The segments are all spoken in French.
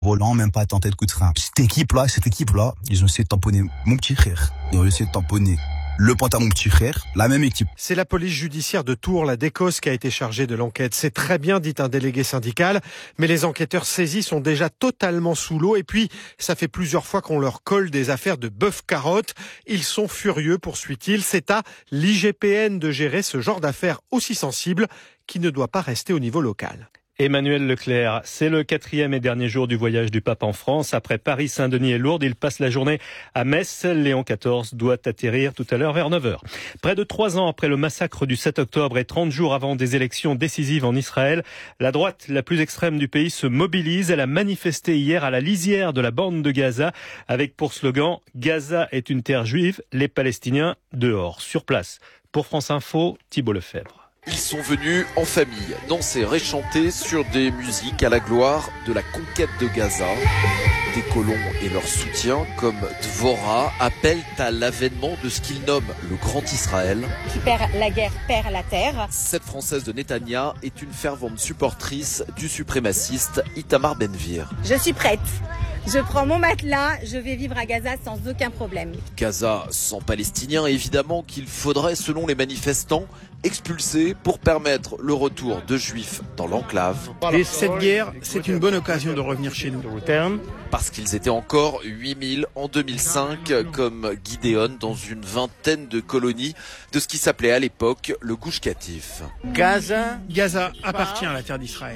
volant, même pas tenter de coup de frein. Cette équipe-là, ils ont essayé de tamponner mon petit frère. Ils ont essayé de tamponner le pointe à mon petit frère, la même équipe. C'est la police judiciaire de Tours, la DECOS, qui a été chargée de l'enquête. C'est très bien, dit un délégué syndical, mais les enquêteurs saisis sont déjà totalement sous l'eau. Et puis, ça fait plusieurs fois qu'on leur colle des affaires de bœuf-carotte. Ils sont furieux, poursuit-il. C'est à l'IGPN de gérer ce genre d'affaires aussi sensibles qui ne doit pas rester au niveau local. Emmanuel Leclerc, c'est le 4e et dernier jour du voyage du pape en France. Après Paris, Saint-Denis et Lourdes, il passe la journée à Metz. Léon XIV doit atterrir tout à l'heure vers 9h. Près de 3 ans après le massacre du 7 octobre et 30 jours avant des élections décisives en Israël, la droite la plus extrême du pays se mobilise. Elle a manifesté hier à la lisière de la bande de Gaza avec pour slogan « Gaza est une terre juive, les Palestiniens dehors ». Sur place, pour France Info, Thibault Lefebvre. Ils sont venus en famille, danser, chanter sur des musiques à la gloire de la conquête de Gaza. Des colons et leur soutien, comme Dvorah, appellent à l'avènement de ce qu'ils nomment le Grand Israël. Qui perd la guerre, perd la terre. Cette Française de Netanya est une fervente supportrice du suprémaciste Itamar Ben-Gvir. Je suis prête. Je prends mon matelas, je vais vivre à Gaza sans aucun problème. Gaza sans Palestiniens, évidemment, qu'il faudrait, selon les manifestants, expulser pour permettre le retour de Juifs dans l'enclave. Et cette guerre, c'est une bonne occasion de revenir chez nous. Parce qu'ils étaient encore 8000 en 2005, comme Gideon, dans une vingtaine de colonies de ce qui s'appelait à l'époque le Gush Katif. Gaza appartient à la terre d'Israël.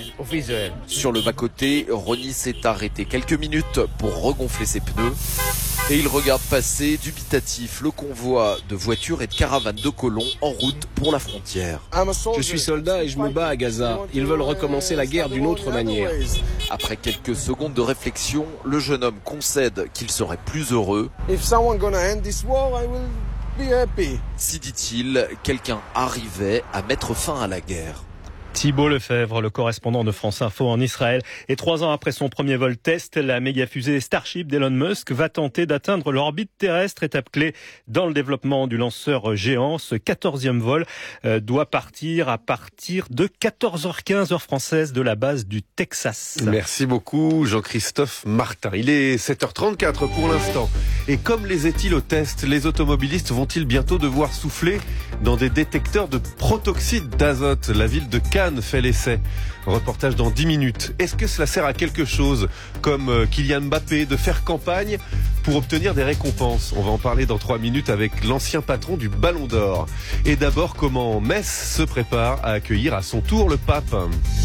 Sur le bas-côté, Ronnie s'est arrêté quelques minutes pour regonfler ses pneus. Et il regarde passer, dubitatif, le convoi de voitures et de caravanes de colons en route pour la frontière. Je suis soldat et je me bats à Gaza. Ils veulent recommencer la guerre d'une autre manière. Après quelques secondes de réflexion, le jeune homme concède qu'il serait plus heureux. Si, dit-il, quelqu'un arrivait à mettre fin à la guerre. Thibault Lefebvre, le correspondant de France Info en Israël. Et 3 ans après son premier vol test, la méga-fusée Starship d'Elon Musk va tenter d'atteindre l'orbite terrestre, étape clé dans le développement du lanceur géant. Ce 14e vol doit partir à partir de 14h15 heure française de la base du Texas. Merci beaucoup Jean-Christophe Martin. Il est 7h34 pour l'instant. Et comme les éthylotestes, les automobilistes vont-ils bientôt devoir souffler dans des détecteurs de protoxyde d'azote? La ville de Cannes fait l'essai. Reportage dans 10 minutes. Est-ce que cela sert à quelque chose, comme Kylian Mbappé, de faire campagne pour obtenir des récompenses? On va en parler dans 3 minutes avec l'ancien patron du Ballon d'Or. Et d'abord, comment Metz se prépare à accueillir à son tour le pape.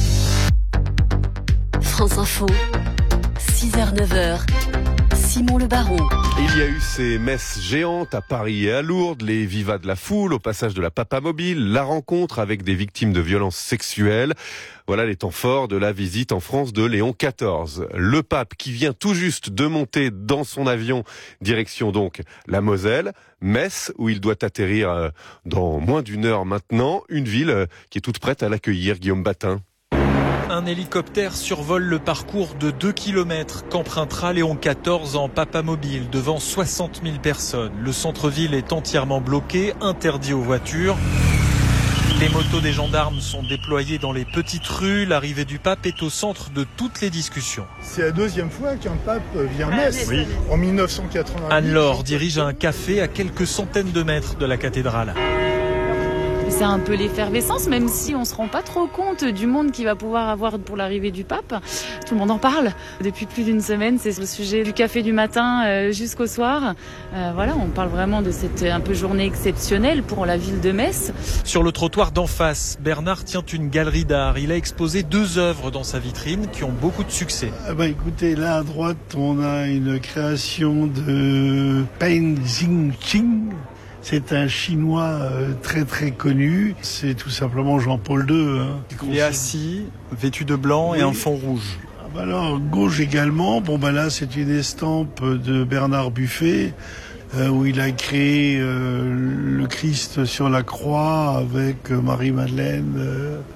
France Info, 6h-9h. Simon Le Baron. Il y a eu ces messes géantes à Paris et à Lourdes, les vivas de la foule, au passage de la Papa Mobile, la rencontre avec des victimes de violences sexuelles. Voilà les temps forts de la visite en France de Léon XIV. Le pape qui vient tout juste de monter dans son avion, direction donc la Moselle, Metz, où il doit atterrir dans moins d'une heure maintenant, une ville qui est toute prête à l'accueillir, Guillaume Batin. Un hélicoptère survole le parcours de 2 km qu'empruntera Léon XIV en Papa Mobile devant 60 000 personnes. Le centre-ville est entièrement bloqué, interdit aux voitures. Les motos des gendarmes sont déployées dans les petites rues. L'arrivée du pape est au centre de toutes les discussions. C'est la 2e fois qu'un pape vient à Metz. Oui. En 1988. Anne-Laure dirige un café à quelques centaines de mètres de la cathédrale. C'est un peu l'effervescence, même si on ne se rend pas trop compte du monde qu'il va pouvoir avoir pour l'arrivée du pape. Tout le monde en parle. Depuis plus d'une semaine, c'est le sujet du café du matin jusqu'au soir. Voilà, on parle vraiment de cette un peu journée exceptionnelle pour la ville de Metz. Sur le trottoir d'en face, Bernard tient une galerie d'art. Il a exposé 2 œuvres dans sa vitrine qui ont beaucoup de succès. Écoutez, là à droite, on a une création de Pen Xingqing. C'est un Chinois très très connu. C'est tout simplement Jean-Paul II. Il est assis, vêtu de blanc et un fond rouge. Alors, gauche également. Là, c'est une estampe de Bernard Buffet où il a créé le Christ sur la croix avec Marie-Madeleine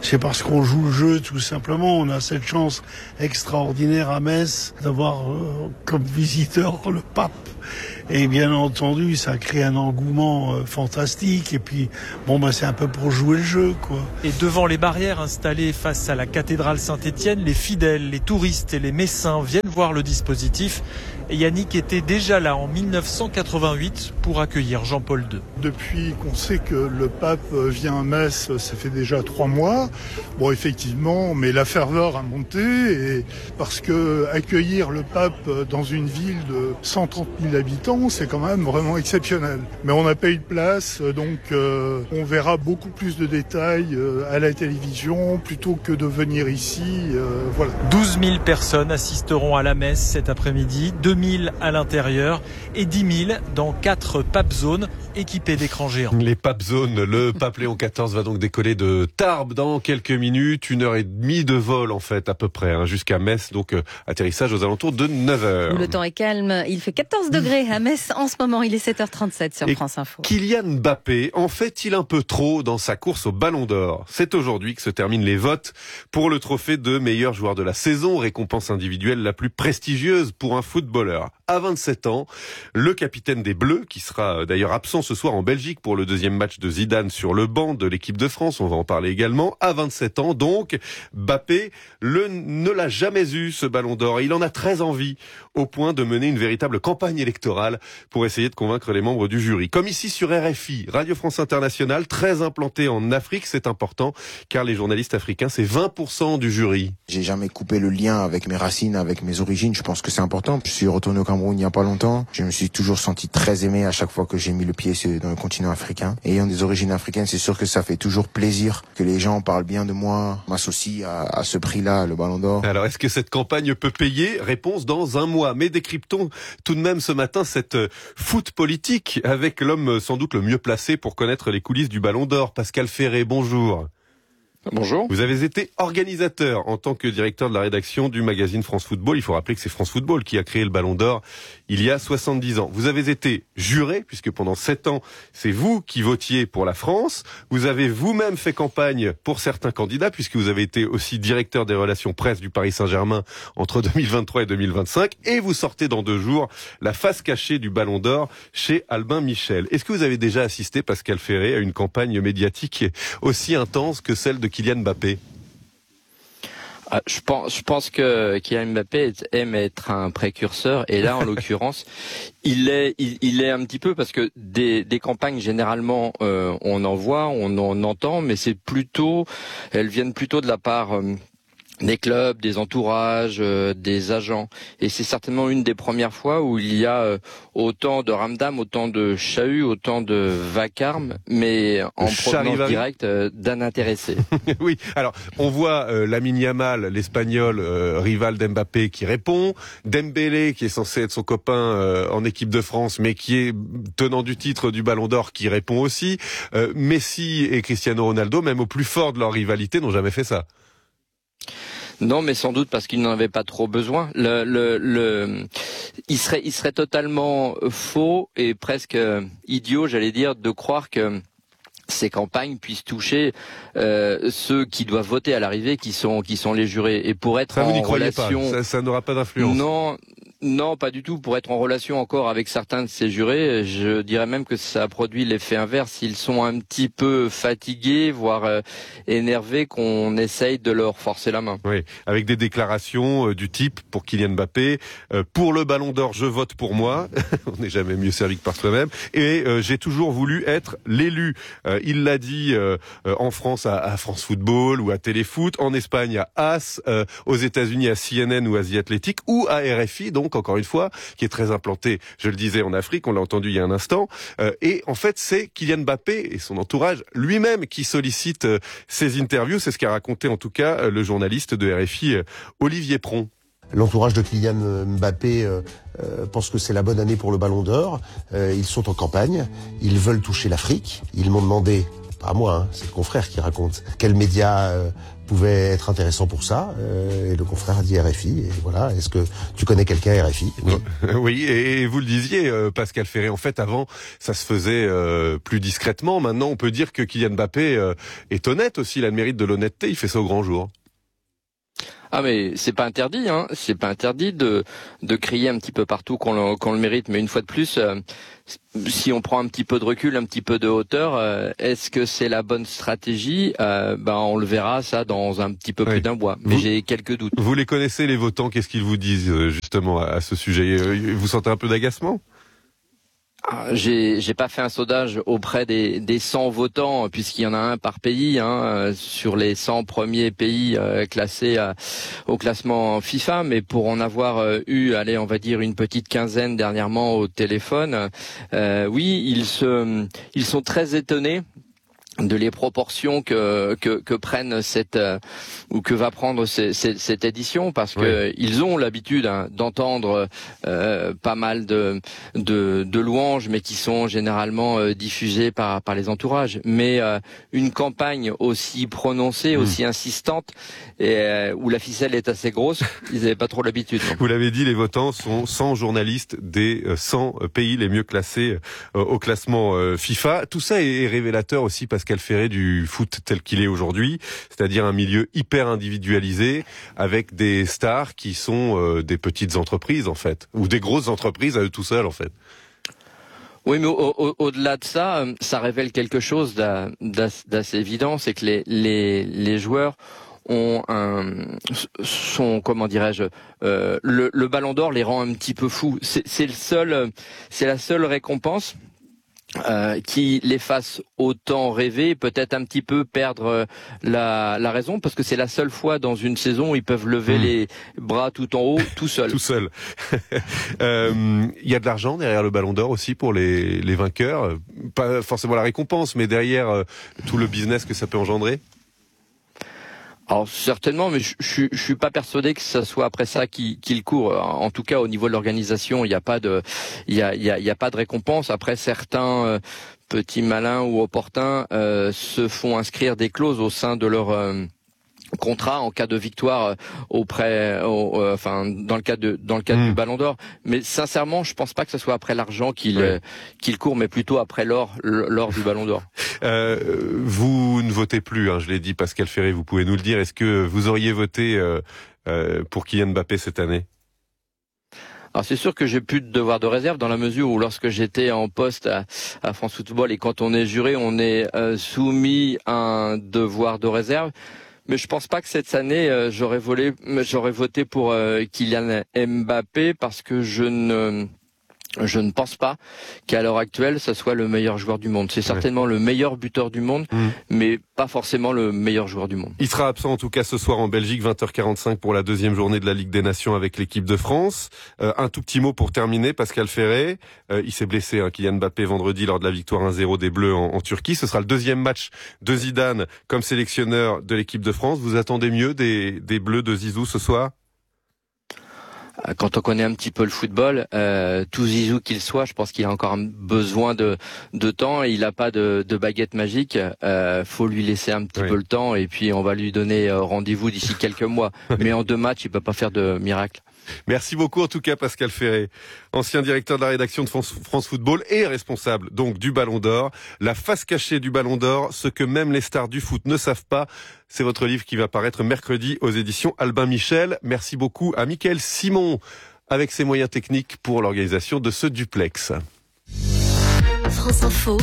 c'est parce qu'on joue le jeu tout simplement. On a cette chance extraordinaire à Metz d'avoir comme visiteur le pape. Et bien entendu, ça crée un engouement fantastique. Et puis, c'est un peu pour jouer le jeu, quoi. Et devant les barrières installées face à la cathédrale Saint-Étienne, les fidèles, les touristes et les Messins viennent voir le dispositif. Et Yannick était déjà là en 1988 pour accueillir Jean-Paul II. Depuis qu'on sait que le pape vient à Metz, ça fait déjà 3 mois. Bon, effectivement, mais la ferveur a monté, et parce que accueillir le pape dans une ville de 130 000 habitants, c'est quand même vraiment exceptionnel. Mais on n'a pas eu de place, donc on verra beaucoup plus de détails à la télévision plutôt que de venir ici. Voilà. 12 000 personnes assisteront à la messe cet après-midi, 2 000 à l'intérieur et 10 000 dans 4 pape zones équipées d'écrans géants. Les pape zones, le pape Léon XIV va donc décoller de Tarbes dans quelques minutes, 1h30 de vol en fait à peu près, jusqu'à Metz, donc atterrissage aux alentours de 9h. Le temps est calme, il fait 14 degrés à Metz en ce moment, il est 7h37 sur France Info. Kylian Mbappé en fait-il un peu trop dans sa course au Ballon d'Or? C'est aujourd'hui que se terminent les votes pour le trophée de meilleur joueur de la saison, récompense individuelle la plus prestigieuse pour un footballeur. À 27 ans, le capitaine des Bleus, qui sera d'ailleurs absent ce soir en Belgique pour le deuxième match de Zidane sur le banc de l'équipe de France, on va en parler également, à 27 ans donc, Mbappé ne l'a jamais eu ce Ballon d'Or. Il en a très envie, au point de mener une véritable campagne électorale pour essayer de convaincre les membres du jury. Comme ici sur RFI, Radio France Internationale, très implanté en Afrique, c'est important, car les journalistes africains, c'est 20% du jury. J'ai jamais coupé le lien avec mes racines, avec mes origines, je pense que c'est important. Je suis retourné au Cameroun il n'y a pas longtemps. Je me suis toujours senti très aimé à chaque fois que j'ai mis le pied dans le continent africain. Et ayant des origines africaines, c'est sûr que ça fait toujours plaisir que les gens parlent bien de moi, m'associent à ce prix-là, le Ballon d'Or. Alors, est-ce que cette campagne peut payer? Réponse dans un mois. Mais décryptons tout de même ce matin cette foot politique avec l'homme sans doute le mieux placé pour connaître les coulisses du Ballon d'Or. Pascal Ferré, bonjour. Bonjour. Vous avez été organisateur en tant que directeur de la rédaction du magazine France Football. Il faut rappeler que c'est France Football qui a créé le Ballon d'Or il y a 70 ans. Vous avez été juré, puisque pendant 7 ans, c'est vous qui votiez pour la France. Vous avez vous-même fait campagne pour certains candidats, puisque vous avez été aussi directeur des relations presse du Paris Saint-Germain entre 2023 et 2025. Et vous sortez dans 2 jours la face cachée du Ballon d'Or chez Albin Michel. Est-ce que vous avez déjà assisté, Pascal Ferré, à une campagne médiatique aussi intense que celle de Kylian Mbappé? Je pense que Kylian Mbappé aime être un précurseur, et là en l'occurrence il est un petit peu, parce que des campagnes généralement on en voit, on en entend, mais elles viennent plutôt de la part des clubs, des entourages, des agents. Et c'est certainement une des premières fois où il y a autant de ramdam, autant de chahut, autant de vacarme, mais en provenance directe d'un intéressé. Oui, alors on voit Lamine Yamal, l'Espagnol, rival d'Mbappé, qui répond. Dembélé, qui est censé être son copain en équipe de France, mais qui est tenant du titre du Ballon d'Or, qui répond aussi. Messi et Cristiano Ronaldo, même au plus fort de leur rivalité, n'ont jamais fait ça. Non, mais sans doute parce qu'il n'en avait pas trop besoin. Il serait totalement faux et presque idiot, j'allais dire, de croire que ces campagnes puissent toucher ceux qui doivent voter à l'arrivée, qui sont les jurés. Et pour être ça, vous n'y croyez relation, pas. Ça n'aura pas d'influence. Non, pas du tout. Pour être en relation encore avec certains de ces jurés, je dirais même que ça produit l'effet inverse. Ils sont un petit peu fatigués, voire énervés, qu'on essaye de leur forcer la main. Oui, avec des déclarations du type, pour Kylian Mbappé, pour le Ballon d'Or, je vote pour moi. On n'est jamais mieux servi que par soi-même. Et j'ai toujours voulu être l'élu. Il l'a dit en France à France Football ou à Téléfoot, en Espagne à AS, aux États-Unis à CNN ou à The Athletic, ou à RFI, donc encore une fois, qui est très implanté, je le disais, en Afrique, on l'a entendu il y a un instant, et en fait c'est Kylian Mbappé et son entourage lui-même qui sollicite ces interviews, c'est ce qu'a raconté en tout cas le journaliste de RFI, Olivier Pron. L'entourage de Kylian Mbappé pense que c'est la bonne année pour le Ballon d'Or, ils sont en campagne, ils veulent toucher l'Afrique, ils m'ont demandé pas à moi, hein, c'est le confrère qui raconte. Quel média pouvait être intéressant pour ça, et le confrère a dit RFI, et voilà. Est-ce que tu connais quelqu'un à RFI? Oui. Oui, et vous le disiez, Pascal Ferré, en fait, avant, ça se faisait plus discrètement. Maintenant, on peut dire que Kylian Mbappé est honnête aussi, il a le mérite de l'honnêteté, il fait ça au grand jour. Ah mais c'est pas interdit, hein. C'est pas interdit de crier un petit peu partout qu'on le mérite, mais une fois de plus, si on prend un petit peu de recul, un petit peu de hauteur, est-ce que c'est la bonne stratégie? On le verra ça dans un petit peu plus d'un mois, mais j'ai quelques doutes. Vous les connaissez, les votants, qu'est-ce qu'ils vous disent justement à ce sujet? Vous sentez un peu d'agacement? J'ai pas fait un sondage auprès des 100 votants, puisqu'il y en a un par pays, sur les 100 premiers pays classés au classement FIFA, mais pour en avoir eu, on va dire une petite quinzaine dernièrement au téléphone, oui, ils sont très étonnés de les proportions que prennent ou que va prendre cette édition, parce que ils ont l'habitude d'entendre pas mal de louanges, mais qui sont généralement diffusées par les entourages. Mais une campagne aussi prononcée, aussi insistante, et où la ficelle est assez grosse, ils n'avaient pas trop l'habitude. Vous l'avez dit, les votants sont 100 journalistes des 100 pays les mieux classés au classement FIFA. Tout ça est révélateur aussi, Pascal Ferré, du foot tel qu'il est aujourd'hui, c'est-à-dire un milieu hyper individualisé avec des stars qui sont des petites entreprises en fait, ou des grosses entreprises à eux tout seuls en fait. Oui, mais au-delà de ça, ça révèle quelque chose d'assez évident, c'est que les joueurs comment dirais-je, le Ballon d'Or les rend un petit peu fous. C'est la seule récompense qui les fasse autant rêver, peut-être un petit peu perdre la raison, parce que c'est la seule fois dans une saison où ils peuvent lever les bras tout en haut, tout seul. Tout seul. Il y a de l'argent derrière le Ballon d'Or aussi pour les vainqueurs, pas forcément la récompense, mais derrière tout le business que ça peut engendrer. Alors certainement, mais je suis pas persuadé que ça soit après ça qu'il court. En tout cas, au niveau de l'organisation, il n'y a pas de récompense. Après, certains petits malins ou opportuns se font inscrire des clauses au sein de leur contrat en cas de victoire dans le cadre du Ballon d'Or. Mais sincèrement, je pense pas que ce soit après l'argent qu'il court, mais plutôt après l'or du Ballon d'Or. Vous ne votez plus, je l'ai dit, Pascal Ferré, vous pouvez nous le dire. Est-ce que vous auriez voté pour Kylian Mbappé cette année? Alors c'est sûr que j'ai plus de devoir de réserve, dans la mesure où lorsque j'étais en poste à France Football, et quand on est juré, on est soumis à un devoir de réserve. Mais je pense pas que cette année j'aurais voté pour Kylian Mbappé, parce que je ne pense pas qu'à l'heure actuelle, ça soit le meilleur joueur du monde. C'est certainement le meilleur buteur du monde, mais pas forcément le meilleur joueur du monde. Il sera absent en tout cas ce soir en Belgique, 20h45 pour la deuxième journée de la Ligue des Nations avec l'équipe de France. Un tout petit mot pour terminer, Pascal Ferré. Il s'est blessé, Kylian Mbappé, vendredi lors de la victoire 1-0 des Bleus en Turquie. Ce sera le deuxième match de Zidane comme sélectionneur de l'équipe de France. Vous attendez mieux des Bleus de Zizou ce soir? Quand on connaît un petit peu le football, tout Zizou qu'il soit, je pense qu'il a encore besoin de temps, et il n'a pas de baguette magique. Faut lui laisser un petit peu le temps, et puis on va lui donner rendez-vous d'ici quelques mois. Mais en 2 matchs, il peut pas faire de miracle. Merci beaucoup en tout cas, Pascal Ferré, ancien directeur de la rédaction de France Football et responsable donc du Ballon d'Or. La face cachée du Ballon d'Or, ce que même les stars du foot ne savent pas. C'est votre livre qui va paraître mercredi aux éditions Albin Michel. Merci beaucoup à Mickaël Simon avec ses moyens techniques pour l'organisation de ce duplex. France Info,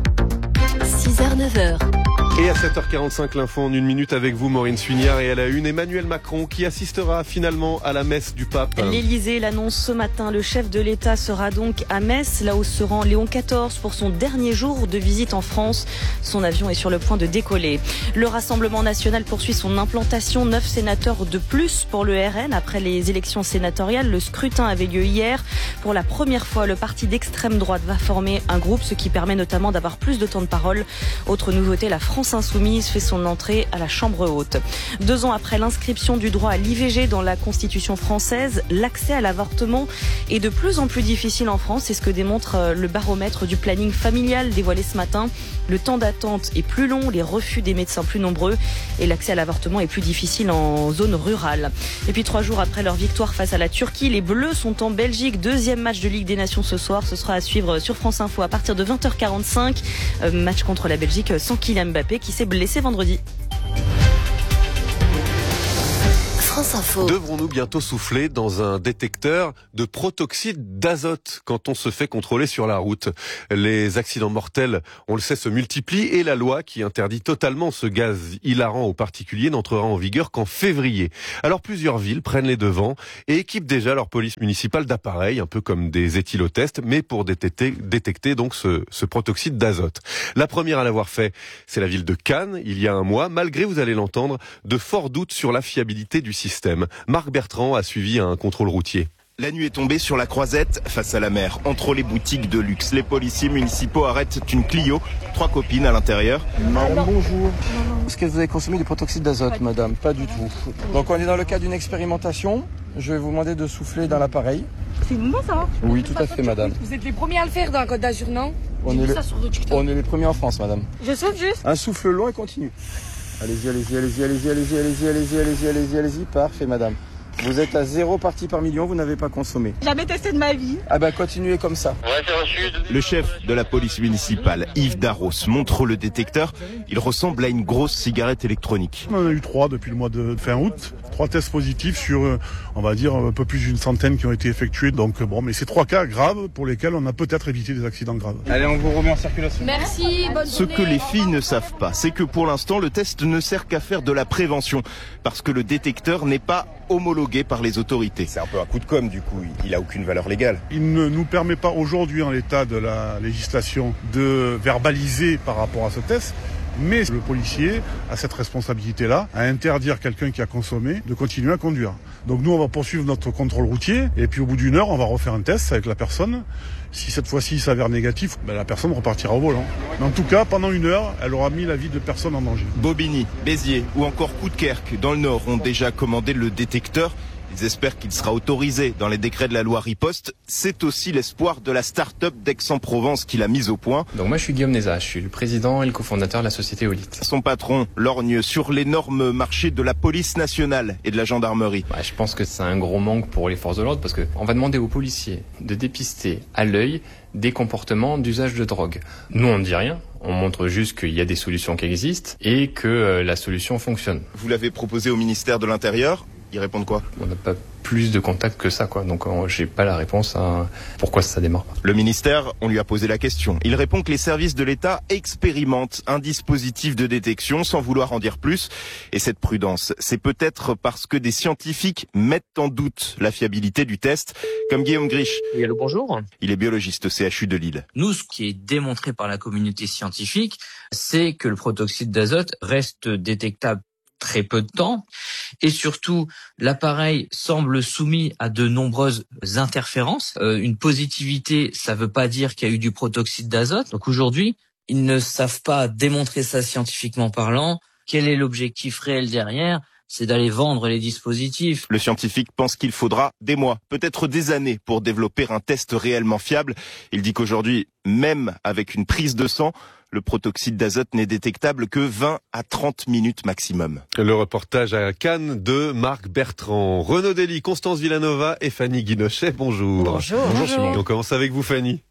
6h-9h. Et à 7h45, l'info en 1 minute avec vous, Maureen Suignard, et à la une, Emmanuel Macron qui assistera finalement à la messe du pape. L'Élysée l'annonce ce matin. Le chef de l'État sera donc à Metz, là où se rend Léon XIV pour son dernier jour de visite en France. Son avion est sur le point de décoller. Le Rassemblement national poursuit son implantation. 9 sénateurs de plus pour le RN après les élections sénatoriales. Le scrutin avait lieu hier. Pour la première fois, le parti d'extrême droite va former un groupe, ce qui permet notamment d'avoir plus de temps de parole. Autre nouveauté, la France France Insoumise fait son entrée à la Chambre haute. 2 ans après l'inscription du droit à l'IVG dans la Constitution française, l'accès à l'avortement est de plus en plus difficile en France. C'est ce que démontre le baromètre du planning familial dévoilé ce matin. Le temps d'attente est plus long, les refus des médecins plus nombreux et l'accès à l'avortement est plus difficile en zone rurale. Et puis 3 jours après leur victoire face à la Turquie, les Bleus sont en Belgique. 2e match de Ligue des Nations ce soir. Ce sera à suivre sur France Info à partir de 20h45. Match contre la Belgique sans Kylian Mbappé qui s'est blessé vendredi. France Info. Devrons-nous bientôt souffler dans un détecteur de protoxyde d'azote quand on se fait contrôler sur la route? Les accidents mortels, on le sait, se multiplient et la loi qui interdit totalement ce gaz hilarant aux particuliers n'entrera en vigueur qu'en février. Alors plusieurs villes prennent les devants et équipent déjà leur police municipale d'appareils, un peu comme des éthylotests, mais pour détecter donc ce protoxyde d'azote. La première à l'avoir fait, c'est la ville de Cannes, il y a un mois, malgré, vous allez l'entendre, de forts doutes sur la fiabilité du système. Marc Bertrand a suivi un contrôle routier. La nuit est tombée sur la Croisette, face à la mer, entre les boutiques de luxe. Les policiers municipaux arrêtent une Clio, 3 copines à l'intérieur. Madame, bonjour. Est-ce que vous avez consommé du protoxyde d'azote, madame? Pas du tout. Donc on est dans le cadre d'une expérimentation. Je vais vous demander de souffler dans l'appareil. C'est bon ça? Oui, tout à fait, madame. Vous êtes les premiers à le faire dans la Côte d'Azur, non? On est les premiers en France, madame. Je souffle juste? Un souffle long et continu. Allez-y, allez-y, allez-y, allez-y, allez-y, allez-y, allez-y, allez-y, allez-y, allez-y. Parfait, madame. Vous êtes à 0 partie par million, vous n'avez pas consommé. Jamais testé de ma vie. Ah bah continuez comme ça. Ouais, c'est reçu. Le chef de la police municipale, Yves Darros, montre le détecteur. Il ressemble à une grosse cigarette électronique. On en a eu 3 depuis le mois de fin août. 3 tests positifs sur, on va dire, un peu plus d'une centaine qui ont été effectués. Donc bon, mais c'est 3 cas graves pour lesquels on a peut-être évité des accidents graves. Allez, on vous remet en circulation. Merci, bonne journée. Ce que les filles ne savent pas, c'est que pour l'instant, le test ne sert qu'à faire de la prévention. Parce que le détecteur n'est pas homologué par les autorités. C'est un peu un coup de com' du coup, il a aucune valeur légale. Il ne nous permet pas aujourd'hui en l'état de la législation de verbaliser par rapport à ce test, mais le policier a cette responsabilité-là, à interdire quelqu'un qui a consommé de continuer à conduire. Donc nous on va poursuivre notre contrôle routier et puis au bout d'1 heure on va refaire un test avec la personne. Si cette fois-ci il s'avère négatif, la personne repartira au volant. Mais en tout cas, pendant 1 heure, elle aura mis la vie de personne en danger. Bobigny, Béziers ou encore Coudekerque dans le Nord ont déjà commandé le détecteur. Ils espèrent qu'il sera autorisé dans les décrets de la loi Riposte. C'est aussi l'espoir de la start-up d'Aix-en-Provence qui l'a mise au point. Donc moi je suis Guillaume Nézat, je suis le président et le cofondateur de la société Olite. Son patron lorgne sur l'énorme marché de la police nationale et de la gendarmerie. Je pense que c'est un gros manque pour les forces de l'ordre parce qu'on va demander aux policiers de dépister à l'œil des comportements d'usage de drogue. Nous on ne dit rien, on montre juste qu'il y a des solutions qui existent et que la solution fonctionne. Vous l'avez proposé au ministère de l'Intérieur ? Ils répondent quoi? On n'a pas plus de contacts que ça, quoi. Donc j'ai pas la réponse à pourquoi ça démarre pas. Le ministère, on lui a posé la question. Il répond que les services de l'État expérimentent un dispositif de détection sans vouloir en dire plus. Et cette prudence, c'est peut-être parce que des scientifiques mettent en doute la fiabilité du test, comme Guillaume Grisch. Oui, allô, bonjour. Il est biologiste au CHU de Lille. Nous, ce qui est démontré par la communauté scientifique, c'est que le protoxyde d'azote reste détectable très peu de temps et surtout l'appareil semble soumis à de nombreuses interférences. Une positivité, ça veut pas dire qu'il y a eu du protoxyde d'azote. Donc aujourd'hui, ils ne savent pas démontrer ça scientifiquement parlant. Quel est l'objectif réel derrière ? C'est d'aller vendre les dispositifs. Le scientifique pense qu'il faudra des mois, peut-être des années pour développer un test réellement fiable. Il dit qu'aujourd'hui, même avec une prise de sang, le protoxyde d'azote n'est détectable que 20 à 30 minutes maximum. Le reportage à Cannes de Marc Bertrand. Renaud Dely, Constance Villanova et Fanny Guinochet, bonjour. Bonjour. Bonjour. On commence avec vous, Fanny.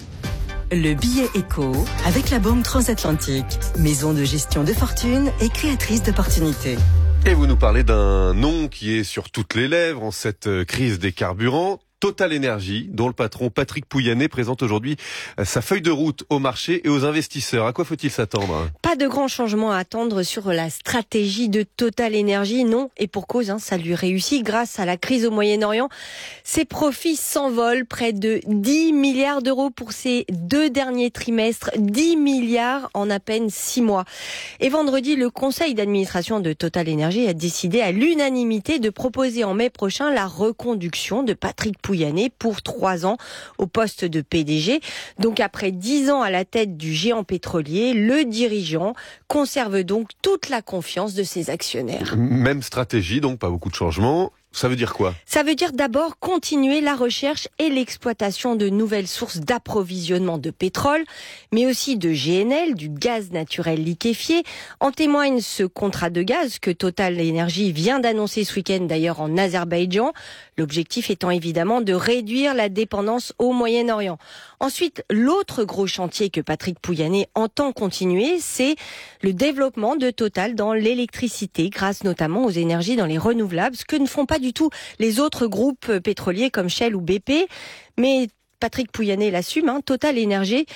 Le billet éco avec la Banque Transatlantique, maison de gestion de fortune et créatrice d'opportunités. Et vous nous parlez d'un nom qui est sur toutes les lèvres en cette crise des carburants. Total Energy, dont le patron Patrick Pouyanné présente aujourd'hui sa feuille de route au marché et aux investisseurs. À quoi faut-il s'attendre ? Pas de grands changements à attendre sur la stratégie de Total Energy, non. Et pour cause, ça lui réussit grâce à la crise au Moyen-Orient. Ses profits s'envolent, près de 10 milliards d'euros pour ces 2 derniers trimestres. 10 milliards en à peine 6 mois. Et vendredi, le conseil d'administration de Total Energy a décidé à l'unanimité de proposer en mai prochain la reconduction de Patrick Pouyanné Pouyanné pour 3 ans au poste de PDG. Donc après 10 ans à la tête du géant pétrolier, le dirigeant conserve donc toute la confiance de ses actionnaires. Même stratégie, donc pas beaucoup de changements. Ça veut dire quoi ? Ça veut dire d'abord continuer la recherche et l'exploitation de nouvelles sources d'approvisionnement de pétrole, mais aussi de GNL, du gaz naturel liquéfié. En témoigne ce contrat de gaz que Total Energy vient d'annoncer ce week-end d'ailleurs en Azerbaïdjan. L'objectif étant évidemment de réduire la dépendance au Moyen-Orient. Ensuite, l'autre gros chantier que Patrick Pouyanné entend continuer, c'est le développement de Total dans l'électricité, grâce notamment aux énergies dans les renouvelables, ce que ne font pas du tout les autres groupes pétroliers comme Shell ou BP. Mais Patrick Pouyanné l'assume, Total Energy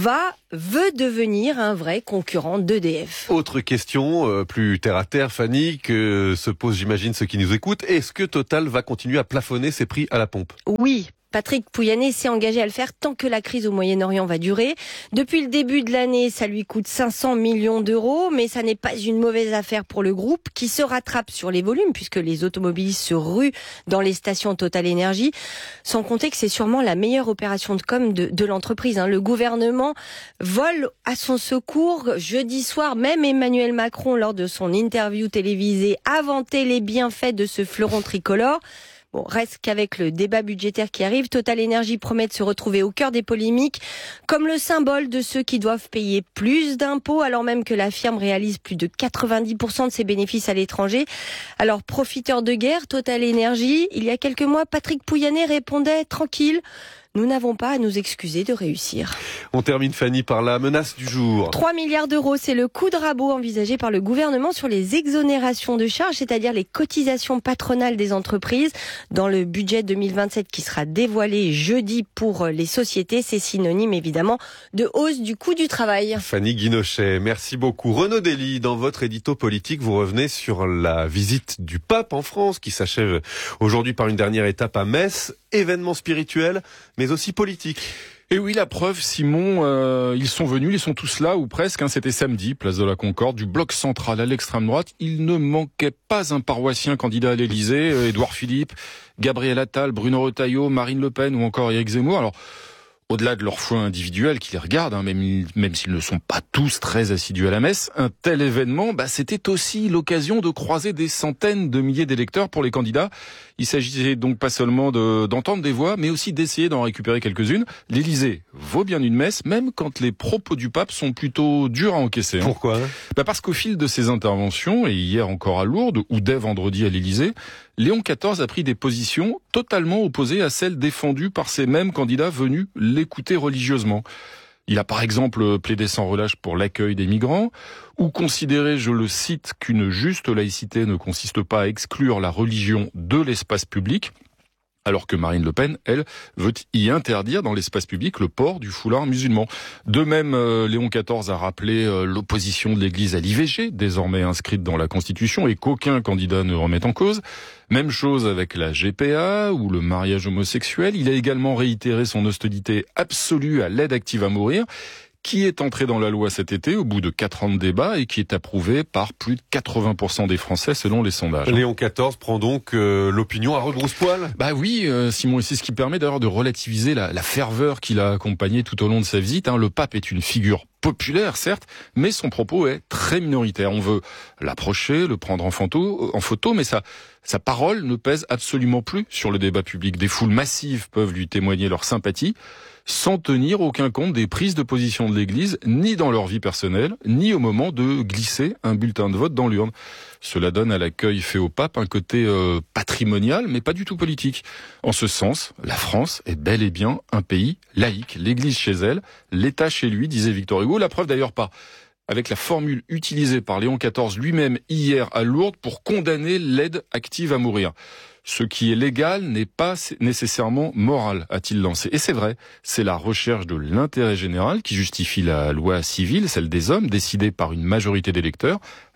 veut devenir un vrai concurrent d'EDF. Autre question, plus terre à terre, Fanny, que se posent, j'imagine, ceux qui nous écoutent. Est-ce que Total va continuer à plafonner ses prix à la pompe ? Oui. Patrick Pouyanné s'est engagé à le faire tant que la crise au Moyen-Orient va durer. Depuis le début de l'année, ça lui coûte 500 millions d'euros, mais ça n'est pas une mauvaise affaire pour le groupe qui se rattrape sur les volumes puisque les automobilistes se ruent dans les stations Total Energy. Sans compter que c'est sûrement la meilleure opération de com de l'entreprise. Le gouvernement vole à son secours. Jeudi soir, même Emmanuel Macron, lors de son interview télévisée, a vanté les bienfaits de ce fleuron tricolore. Bon, reste qu'avec le débat budgétaire qui arrive, Total Energy promet de se retrouver au cœur des polémiques, comme le symbole de ceux qui doivent payer plus d'impôts, alors même que la firme réalise plus de 90% de ses bénéfices à l'étranger. Alors, profiteur de guerre, Total Energy, il y a quelques mois, Patrick Pouyanné répondait tranquille. Nous n'avons pas à nous excuser de réussir. On termine, Fanny, par la menace du jour. 3 milliards d'euros, c'est le coup de rabot envisagé par le gouvernement sur les exonérations de charges, c'est-à-dire les cotisations patronales des entreprises. Dans le budget 2027 qui sera dévoilé jeudi pour les sociétés, c'est synonyme évidemment de hausse du coût du travail. Fanny Guinochet, merci beaucoup. Renaud Dely, dans votre édito politique, vous revenez sur la visite du pape en France qui s'achève aujourd'hui par une dernière étape à Metz. Événement spirituel, mais aussi politique. Et oui, la preuve, Simon, ils sont venus, ils sont tous là, ou presque, c'était samedi, place de la Concorde, du bloc central à l'extrême droite. Il ne manquait pas un paroissien candidat à l'Élysée, Édouard Philippe, Gabriel Attal, Bruno Retailleau, Marine Le Pen ou encore Éric Zemmour. Alors, au-delà de leur foi individuelle qui les regarde, même s'ils ne sont pas tous très assidus à la messe, un tel événement, c'était aussi l'occasion de croiser des centaines de milliers d'électeurs pour les candidats. Il s'agissait donc pas seulement d'entendre des voix, mais aussi d'essayer d'en récupérer quelques-unes. L'Élysée vaut bien une messe, même quand les propos du pape sont plutôt durs à encaisser. Pourquoi ? Parce qu'au fil de ses interventions, et hier encore à Lourdes, ou dès vendredi à l'Élysée, Léon XIV a pris des positions totalement opposées à celles défendues par ces mêmes candidats venus l'écouter religieusement. Il a par exemple plaidé sans relâche pour l'accueil des migrants, ou considéré, je le cite, qu'une juste laïcité ne consiste pas à exclure la religion de l'espace public, alors que Marine Le Pen, elle, veut y interdire dans l'espace public le port du foulard musulman. De même, Léon XIV a rappelé l'opposition de l'Église à l'IVG, désormais inscrite dans la Constitution, et qu'aucun candidat ne remet en cause. Même chose avec la GPA ou le mariage homosexuel. Il a également réitéré son hostilité absolue à l'aide active à mourir, qui est entrée dans la loi cet été au bout de 4 ans de débat et qui est approuvée par plus de 80% des Français selon les sondages. Léon XIV prend donc l'opinion à rebrousse-poil. Oui, Simon, et c'est ce qui permet d'ailleurs de relativiser la ferveur qui l'a accompagné tout au long de sa visite. Le pape est une figure populaire, certes, mais son propos est très minoritaire. On veut l'approcher, le prendre en photo, mais sa parole ne pèse absolument plus sur le débat public. Des foules massives peuvent lui témoigner leur sympathie, sans tenir aucun compte des prises de position de l'Église, ni dans leur vie personnelle, ni au moment de glisser un bulletin de vote dans l'urne. Cela donne à l'accueil fait au pape un côté patrimonial, mais pas du tout politique. En ce sens, la France est bel et bien un pays laïque. L'Église chez elle, l'État chez lui, disait Victor Hugo. La preuve d'ailleurs pas avec la formule utilisée par Léon XIV lui-même hier à Lourdes pour condamner l'aide active à mourir. Ce qui est légal n'est pas nécessairement moral, a-t-il lancé. Et c'est vrai, c'est la recherche de l'intérêt général qui justifie la loi civile, celle des hommes, décidée par une majorité d'électeurs,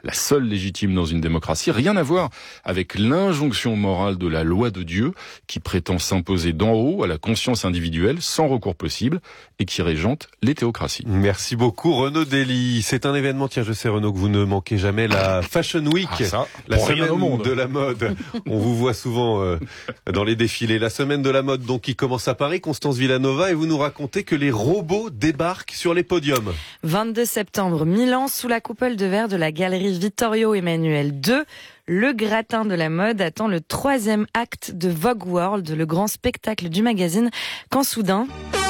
la seule légitime dans une démocratie. Rien à voir avec l'injonction morale de la loi de Dieu qui prétend s'imposer d'en haut à la conscience individuelle sans recours possible et qui régente les théocraties. Merci beaucoup Renaud Dely. C'est un événement, tiens je sais Renaud que vous ne manquez jamais, la Fashion Week, la semaine de la mode. On vous voit souvent dans les défilés. La semaine de la mode donc qui commence à Paris, Constance Villanova, et vous nous racontez que les robots débarquent sur les podiums. 22 septembre, Milan, sous la coupole de verre de la galerie Vittorio Emanuele II. Le gratin de la mode attend le 3e acte de Vogue World, le grand spectacle du magazine, quand soudain...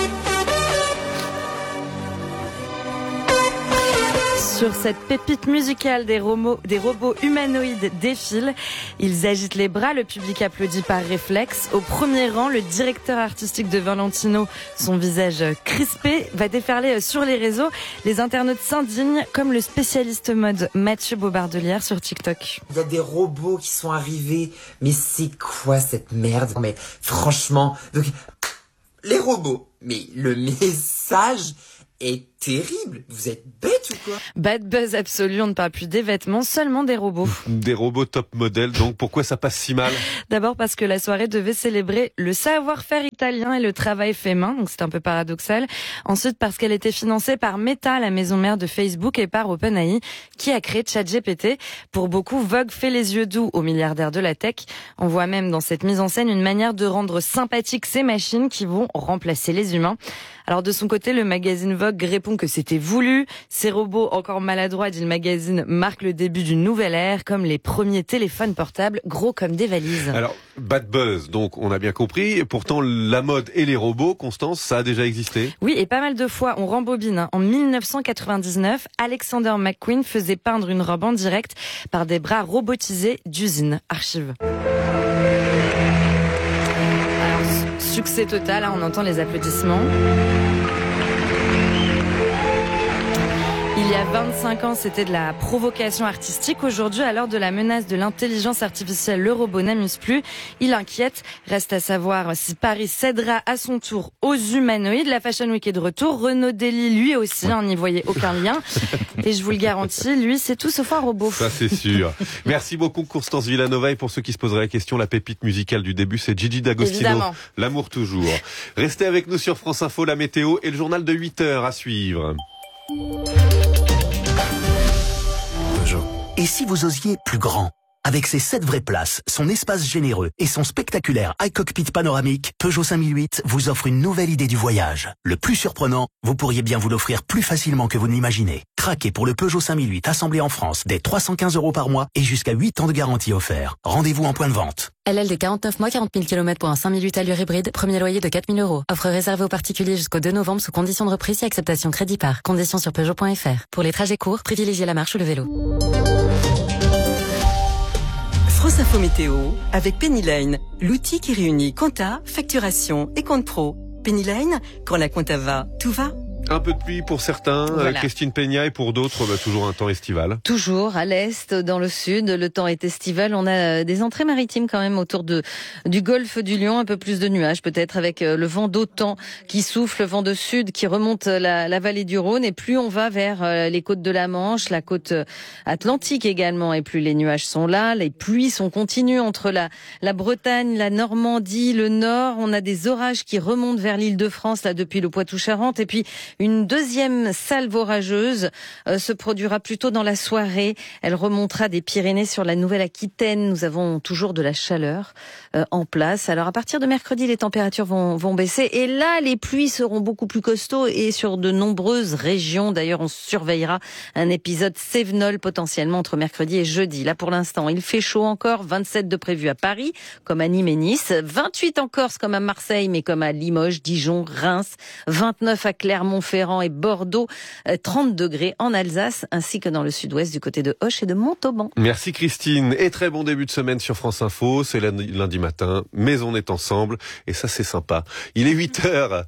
Sur cette pépite musicale, des robots humanoïdes défilent. Ils agitent les bras, le public applaudit par réflexe. Au premier rang, le directeur artistique de Valentino, son visage crispé, va déferler sur les réseaux. Les internautes s'indignent, comme le spécialiste mode Mathieu Bobardelière sur TikTok. Il y a des robots qui sont arrivés, mais c'est quoi cette merde? Mais franchement, donc, les robots, mais le message est terrible. Vous êtes bête ou quoi? Bad buzz absolu, on ne parle plus des vêtements, seulement des robots. Des robots top modèle, donc pourquoi ça passe si mal? D'abord parce que la soirée devait célébrer le savoir-faire italien et le travail fait main, donc c'est un peu paradoxal. Ensuite parce qu'elle était financée par Meta, la maison mère de Facebook, et par OpenAI, qui a créé ChatGPT. Pour beaucoup, Vogue fait les yeux doux aux milliardaires de la tech. On voit même dans cette mise en scène une manière de rendre sympathiques ces machines qui vont remplacer les humains. Alors de son côté, le magazine Vogue répond que c'était voulu. Ces robots encore maladroits, dit le magazine, marquent le début d'une nouvelle ère, comme les premiers téléphones portables, gros comme des valises. Alors, bad buzz, donc on a bien compris. Pourtant, la mode et les robots, Constance, ça a déjà existé? Oui, et pas mal de fois. On rembobine. En 1999, Alexander McQueen faisait peindre une robe en direct par des bras robotisés d'usine. Archive. Alors, succès total, hein, on entend les applaudissements. Il y a 25 ans, c'était de la provocation artistique. Aujourd'hui, à l'heure de la menace de l'intelligence artificielle, le robot n'amuse plus. Il inquiète. Reste à savoir si Paris cédera à son tour aux humanoïdes. La Fashion Week est de retour. Renaud Dely, lui aussi, on n'y voyait aucun lien. Et je vous le garantis, lui, c'est tout sauf un robot. Ça, c'est sûr. Merci beaucoup, Constance Villanova. Et pour ceux qui se poseraient la question, la pépite musicale du début, c'est Gigi D'Agostino. Évidemment. L'amour toujours. Restez avec nous sur France Info, la météo et le journal de 8h à suivre. Et si vous osiez plus grand? Avec ses 7 vraies places, son espace généreux et son spectaculaire iCockpit panoramique, Peugeot 5008 vous offre une nouvelle idée du voyage. Le plus surprenant, vous pourriez bien vous l'offrir plus facilement que vous ne l'imaginez. Craquez pour le Peugeot 5008 assemblé en France dès 315 € par mois et jusqu'à 8 ans de garantie offert. Rendez-vous en point de vente. LLD 49 mois, 40 000 km pour un 5008 allure hybride, premier loyer de 4 000 €. Offre réservée aux particuliers jusqu'au 2 novembre sous conditions de reprise et acceptation crédit par. Conditions sur Peugeot.fr. Pour les trajets courts, privilégiez la marche ou le vélo. France Info Météo avec Pennyline, l'outil qui réunit compta, facturation et compte pro. Pennyline, quand la compta va, tout va. Un peu de pluie pour certains, voilà. Christine Peña, et pour d'autres, toujours un temps estival. Toujours à l'est, dans le sud, le temps est estival. On a des entrées maritimes quand même autour du golfe du Lion, un peu plus de nuages peut-être, avec le vent d'OTAN qui souffle, le vent de sud qui remonte la vallée du Rhône. Et plus on va vers les côtes de la Manche, la côte atlantique également, et plus les nuages sont là. Les pluies sont continues entre la Bretagne, la Normandie, le Nord. On a des orages qui remontent vers l'Île-de-France là depuis le Poitou-Charentes, et puis une deuxième salve orageuse se produira plus tôt dans la soirée. Elle remontera des Pyrénées sur la Nouvelle-Aquitaine. Nous avons toujours de la chaleur en place. Alors à partir de mercredi, les températures vont baisser. Et là, les pluies seront beaucoup plus costauds et sur de nombreuses régions. D'ailleurs, on surveillera un épisode Cévenol potentiellement entre mercredi et jeudi. Là, pour l'instant, il fait chaud encore. 27 de prévu à Paris, comme à Nîmes et Nice. 28 en Corse, comme à Marseille, mais comme à Limoges, Dijon, Reims. 29 à Clermont-Ferrand et Bordeaux, 30 degrés en Alsace, ainsi que dans le sud-ouest du côté de Auch et de Montauban. Merci Christine, et très bon début de semaine sur France Info. C'est lundi matin, mais on est ensemble, et ça c'est sympa. Il est 8h.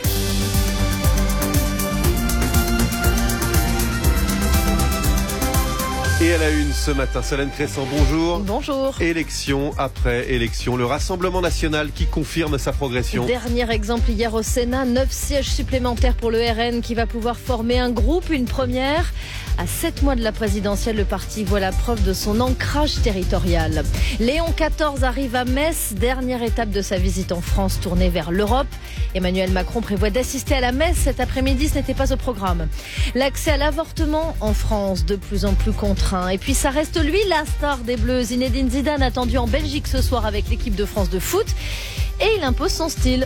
Et à la une ce matin, Solène Crescent, bonjour. Bonjour. Élection après élection, le Rassemblement national qui confirme sa progression. Dernier exemple hier au Sénat, 9 sièges supplémentaires pour le RN qui va pouvoir former un groupe, une première. À 7 mois de la présidentielle, le parti voit la preuve de son ancrage territorial. Léon XIV arrive à Metz, dernière étape de sa visite en France tournée vers l'Europe. Emmanuel Macron prévoit d'assister à la messe cet après-midi, ce n'était pas au programme. L'accès à l'avortement en France, de plus en plus contraint. Et puis ça reste lui, la star des Bleus. Zinedine Zidane attendu en Belgique ce soir avec l'équipe de France de foot. Et il impose son style.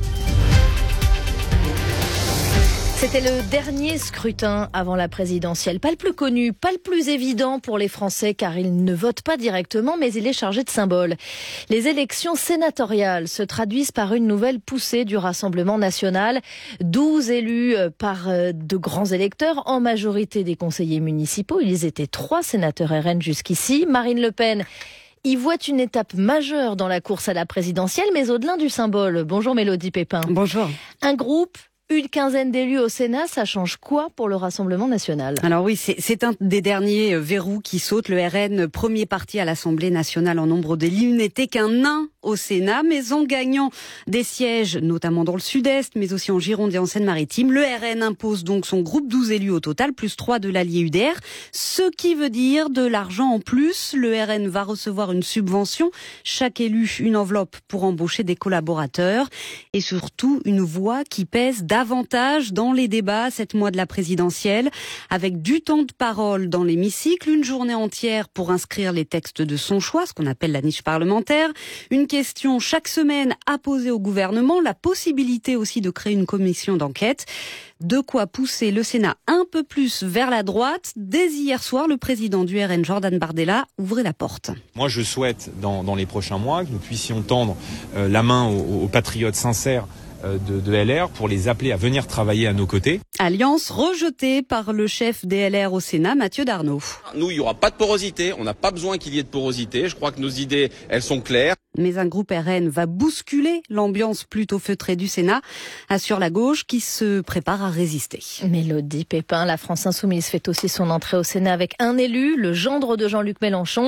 C'était le dernier scrutin avant la présidentielle. Pas le plus connu, pas le plus évident pour les Français car ils ne votent pas directement, mais il est chargé de symboles. Les élections sénatoriales se traduisent par une nouvelle poussée du Rassemblement national. 12 élus par de grands électeurs, en majorité des conseillers municipaux. Ils étaient 3 sénateurs RN jusqu'ici. Marine Le Pen y voit une étape majeure dans la course à la présidentielle, mais au-delà du symbole. Bonjour Mélodie Pépin. Bonjour. Un groupe, une quinzaine d'élus au Sénat, ça change quoi pour le Rassemblement national? Alors oui, c'est un des derniers verrous qui saute. Le RN, premier parti à l'Assemblée nationale en nombre d'élus, n'était qu'un nain au Sénat, mais en gagnant des sièges, notamment dans le Sud-Est, mais aussi en Gironde et en Seine-Maritime. Le RN impose donc son groupe 12 élus au total, plus 3 de l'allié UDR, ce qui veut dire de l'argent en plus. Le RN va recevoir une subvention, chaque élu une enveloppe pour embaucher des collaborateurs, et surtout une voix qui pèse davantage dans les débats 7 mois de la présidentielle, avec du temps de parole dans l'hémicycle, une journée entière pour inscrire les textes de son choix, ce qu'on appelle la niche parlementaire, une question chaque semaine à poser au gouvernement, la possibilité aussi de créer une commission d'enquête. De quoi pousser le Sénat un peu plus vers la droite. Dès hier soir, le président du RN, Jordan Bardella, ouvrait la porte. Moi, je souhaite, dans les prochains mois, que nous puissions tendre la main aux patriotes sincères de LR pour les appeler à venir travailler à nos côtés. Alliance rejetée par le chef des LR au Sénat, Mathieu Darnaud. Nous, il n'y aura pas de porosité, on n'a pas besoin qu'il y ait de porosité. Je crois que nos idées, elles sont claires. Mais un groupe RN va bousculer l'ambiance plutôt feutrée du Sénat, assure la gauche qui se prépare à résister. Mélodie Pépin, la France Insoumise fait aussi son entrée au Sénat avec un élu, le gendre de Jean-Luc Mélenchon.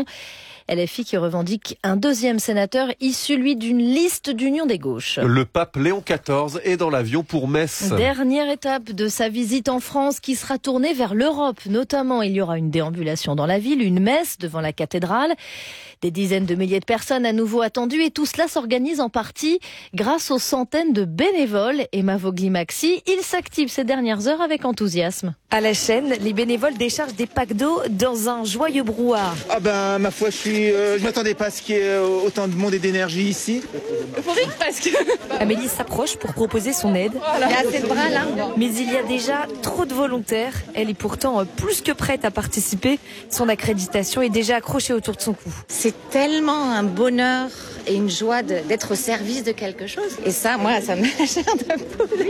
LFI qui revendique un deuxième sénateur issu, lui, d'une liste d'union des gauches. Le pape Léon XIV est dans l'avion pour Metz. Dernière étape de sa visite en France qui sera tournée vers l'Europe. Notamment, il y aura une déambulation dans la ville, une messe devant la cathédrale. Des dizaines de milliers de personnes à nouveau attendues et tout cela s'organise en partie grâce aux centaines de bénévoles. Emma Vogli-Maxi, il s'active ces dernières heures avec enthousiasme. À la chaîne, les bénévoles déchargent des packs d'eau dans un joyeux brouhaha. Ah ben, ma foi, je m'attendais pas à ce qu'il y ait autant de monde et d'énergie ici. Euphorie presque. Amélie s'approche pour proposer son aide. Il y a assez de bras là. Mais il y a déjà trop de volontaires. Elle est pourtant plus que prête à participer. Son accréditation est déjà accrochée autour de son cou. C'est tellement un bonheur et une joie d'être au service de quelque chose. Et ça, moi, ça me la chair de poule.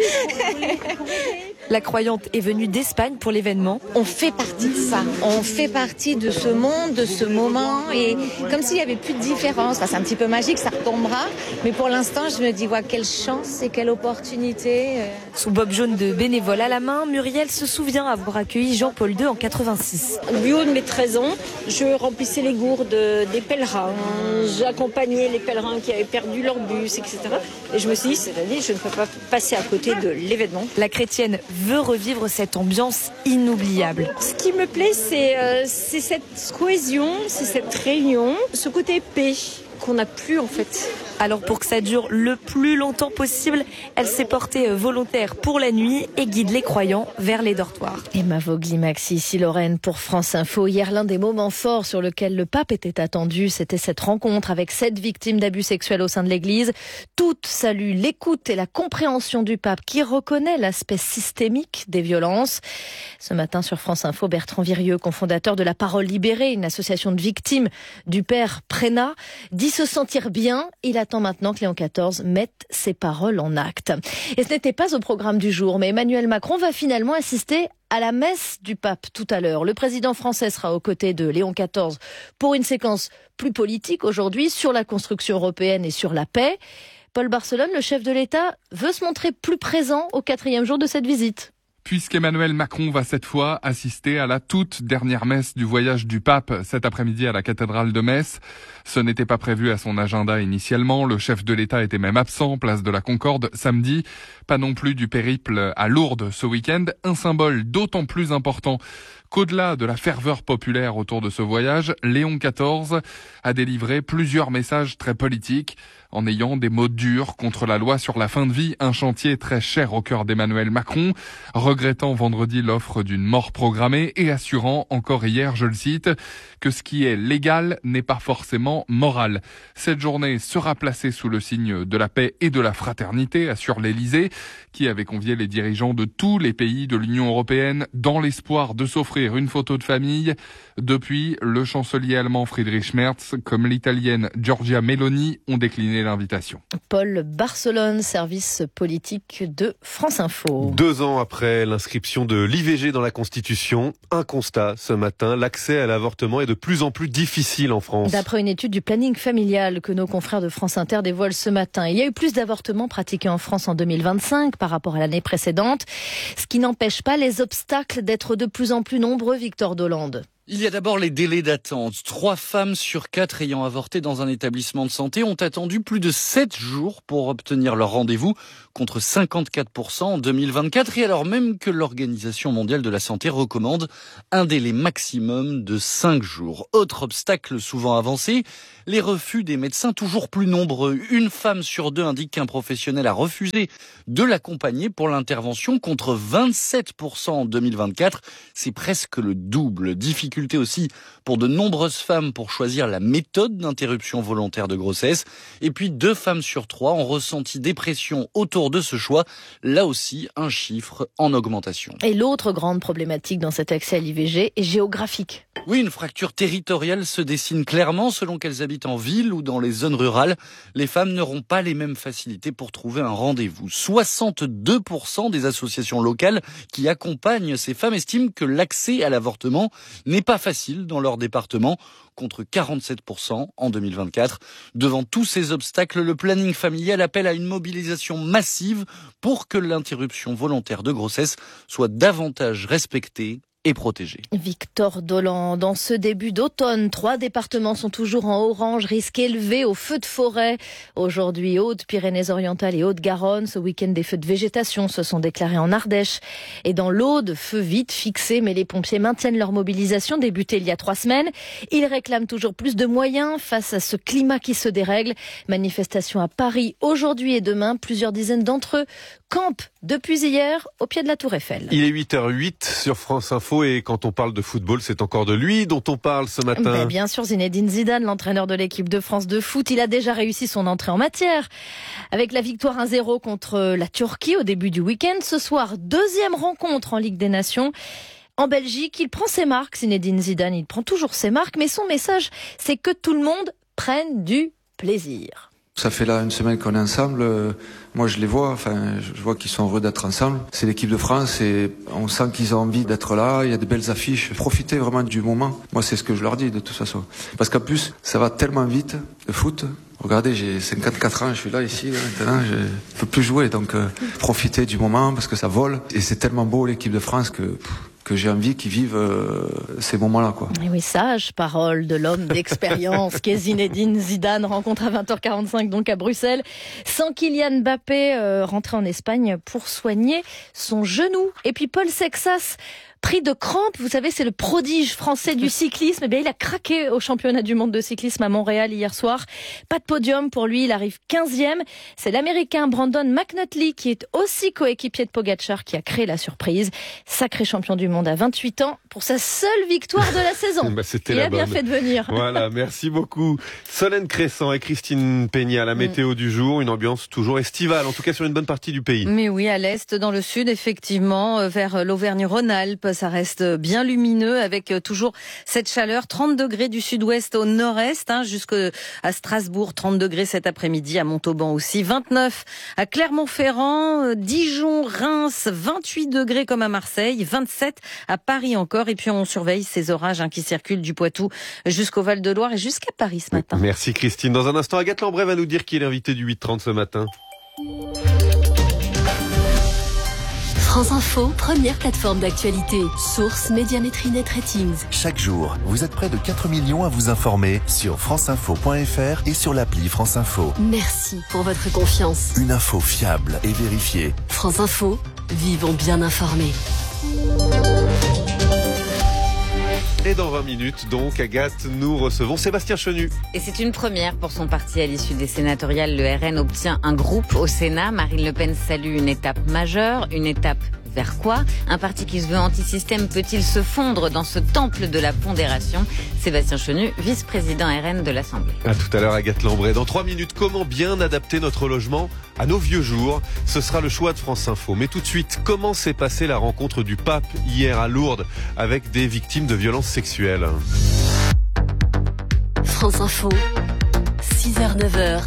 La croyante est venue d'Espagne pour l'événement. On fait partie de ça. On fait partie de ce monde, de ce moment. Et comme s'il n'y avait plus de différence. Enfin, c'est un petit peu magique, ça retombera. Mais pour l'instant, je me dis, quelle chance et quelle opportunité. Son bob jaune de bénévole à la main, Muriel se souvient avoir accueilli Jean-Paul II en 86. Du haut de mes 13 ans, je remplissais les gourdes des pèlerins. J'accompagnais les pèlerins qui avaient perdu leur bus, etc. Et je me suis dit, cette année, je ne peux pas passer à côté de l'événement. La chrétienne veut revivre cette ambiance inoubliable. Ce qui me plaît, c'est cette cohésion, c'est cette réunion, ce côté paix qu'on n'a plus en fait. Alors pour que ça dure le plus longtemps possible, elle s'est portée volontaire pour la nuit et guide les croyants vers les dortoirs. Emma Vogli-Maxi, ici Lorraine pour France Info. Hier, l'un des moments forts sur lequel le pape était attendu, c'était cette rencontre avec 7 victimes d'abus sexuels au sein de l'Église. Toutes saluent l'écoute et la compréhension du pape qui reconnaît l'aspect systémique des violences. Ce matin sur France Info, Bertrand Virieux, cofondateur de La Parole Libérée, une association de victimes du père Prénat, dit se sentir bien. Il attend maintenant que Léon XIV mette ses paroles en acte. Et ce n'était pas au programme du jour, mais Emmanuel Macron va finalement assister à la messe du pape tout à l'heure. Le président français sera aux côtés de Léon XIV pour une séquence plus politique aujourd'hui sur la construction européenne et sur la paix. Paul Barcelone, le chef de l'État, veut se montrer plus présent au 4e jour de cette visite. Puisqu'Emmanuel Macron va cette fois assister à la toute dernière messe du voyage du pape cet après-midi à la cathédrale de Metz. Ce n'était pas prévu à son agenda initialement. Le chef de l'État était même absent, place de la Concorde, samedi. Pas non plus du périple à Lourdes ce week-end. Un symbole d'autant plus important qu'au-delà de la ferveur populaire autour de ce voyage, Léon XIV a délivré plusieurs messages très politiques, en ayant des mots durs contre la loi sur la fin de vie, un chantier très cher au cœur d'Emmanuel Macron, regrettant vendredi l'offre d'une mort programmée et assurant encore hier, je le cite, que ce qui est légal n'est pas forcément moral. Cette journée sera placée sous le signe de la paix et de la fraternité, assure l'Élysée, qui avait convié les dirigeants de tous les pays de l'Union européenne dans l'espoir de s'offrir une photo de famille. Depuis, le chancelier allemand Friedrich Merz comme l'italienne Giorgia Meloni ont décliné l'invitation. Paul Barcelone, service politique de France Info. 2 ans après l'inscription de l'IVG dans la Constitution, un constat ce matin, l'accès à l'avortement est de plus en plus difficile en France. D'après une étude du planning familial que nos confrères de France Inter dévoilent ce matin, il y a eu plus d'avortements pratiqués en France en 2025 par rapport à l'année précédente, ce qui n'empêche pas les obstacles d'être de plus en plus nombreux, Victor Dolande. Il y a d'abord les délais d'attente. 3 femmes sur 4 ayant avorté dans un établissement de santé ont attendu plus de 7 jours pour obtenir leur rendez-vous, contre 54% en 2024, et alors même que l'Organisation mondiale de la santé recommande un délai maximum de 5 jours. Autre obstacle souvent avancé, les refus des médecins toujours plus nombreux. 1 femme sur 2 indique qu'un professionnel a refusé de l'accompagner pour l'intervention, contre 27% en 2024. C'est presque le double. Difficulté aussi pour de nombreuses femmes pour choisir la méthode d'interruption volontaire de grossesse. Et puis 2 femmes sur 3 ont ressenti des pressions autour de ce choix. Là aussi, un chiffre en augmentation. Et l'autre grande problématique dans cet accès à l'IVG est géographique. Oui, une fracture territoriale se dessine clairement selon qu'elles habitent en ville ou dans les zones rurales. Les femmes n'auront pas les mêmes facilités pour trouver un rendez-vous. 62% des associations locales qui accompagnent ces femmes estiment que l'accès à l'avortement n'est pas facile dans leur département, contre 47% en 2024. Devant tous ces obstacles, le planning familial appelle à une mobilisation massive pour que l'interruption volontaire de grossesse soit davantage respectée et protégée. Victor Dolland, dans ce début d'automne, 3 départements sont toujours en orange, risque élevé aux feux de forêt. Aujourd'hui, Hautes-Pyrénées-Orientales et Haute-Garonne. Ce week-end, des feux de végétation se sont déclarés en Ardèche. Et dans l'Aude, feux vite fixés, mais les pompiers maintiennent leur mobilisation débutée il y a 3 semaines. Ils réclament toujours plus de moyens face à ce climat qui se dérègle. Manifestation à Paris aujourd'hui et demain. Plusieurs dizaines d'entre eux campent depuis hier au pied de la Tour Eiffel. Il est 8h08 sur France Info et quand on parle de football, c'est encore de lui dont on parle ce matin. Bien sûr, Zinedine Zidane, l'entraîneur de l'équipe de France de foot, il a déjà réussi son entrée en matière. Avec la victoire 1-0 contre la Turquie au début du week-end. Ce soir, 2e rencontre en Ligue des Nations. En Belgique, il prend ses marques. Zinedine Zidane, il prend toujours ses marques, mais son message, c'est que tout le monde prenne du plaisir. Ça fait là 1 semaine qu'on est ensemble. Moi, je les vois. Je vois qu'ils sont heureux d'être ensemble. C'est l'équipe de France et on sent qu'ils ont envie d'être là. Il y a de belles affiches. Profitez vraiment du moment. Moi, c'est ce que je leur dis de toute façon. Parce qu'en plus, ça va tellement vite, le foot. Regardez, j'ai 54 ans, je suis là, ici, maintenant, je peux plus jouer. Donc, profitez du moment parce que ça vole. Et c'est tellement beau, l'équipe de France, que j'ai envie qu'ils vivent ces moments-là, quoi. Et oui, sage parole de l'homme d'expérience qu'est Zinedine Zidane. Rencontre à 20h45 donc à Bruxelles. Sans Kylian Mbappé, rentré en Espagne pour soigner son genou. Et puis Paul Sexas, pris de crampes, vous savez, c'est le prodige français du cyclisme. Eh bien, il a craqué au championnat du monde de cyclisme à Montréal hier soir. Pas de podium pour lui, il arrive 15e. C'est l'Américain Brandon McNulty qui est aussi coéquipier de Pogacar qui a créé la surprise. Sacré champion du monde à 28 ans pour sa seule victoire de la saison. Il a bien fait de venir. Voilà, merci beaucoup. Solène Crescent et Christine Peña, la météo du jour, une ambiance toujours estivale, en tout cas sur une bonne partie du pays. Mais oui, à l'est, dans le sud, effectivement, vers l'Auvergne-Rhône-Alpes, ça reste bien lumineux avec toujours cette chaleur. 30 degrés du sud-ouest au nord-est, jusqu'à Strasbourg, 30 degrés cet après-midi, à Montauban aussi, 29 à Clermont-Ferrand, Dijon, Reims, 28 degrés comme à Marseille, 27 à Paris encore. Et puis on surveille ces orages qui circulent du Poitou jusqu'au Val-de-Loire et jusqu'à Paris ce matin. Merci Christine. Dans un instant, Agathe Lambray va nous dire qui est l'invité du 8h30 ce matin. France Info, première plateforme d'actualité. Source Médiamétrie Net Ratings. Chaque jour, vous êtes près de 4 millions à vous informer sur franceinfo.fr et sur l'appli France Info. Merci pour votre confiance. Une info fiable et vérifiée. France Info, vivons bien informés. Et dans 20 minutes, donc, Agathe, nous recevons Sébastien Chenu. Et c'est une première pour son parti à l'issue des sénatoriales. Le RN obtient un groupe au Sénat. Marine Le Pen salue une étape majeure, une étape vers quoi? Un parti qui se veut anti-système peut-il se fondre dans ce temple de la pondération? Sébastien Chenu, vice-président RN de l'Assemblée. À tout à l'heure, Agathe Lambray. Dans 3 minutes, comment bien adapter notre logement à nos vieux jours? Ce sera le choix de France Info. Mais tout de suite, comment s'est passée la rencontre du pape hier à Lourdes avec des victimes de violences sexuelles? France Info, 6h-9h,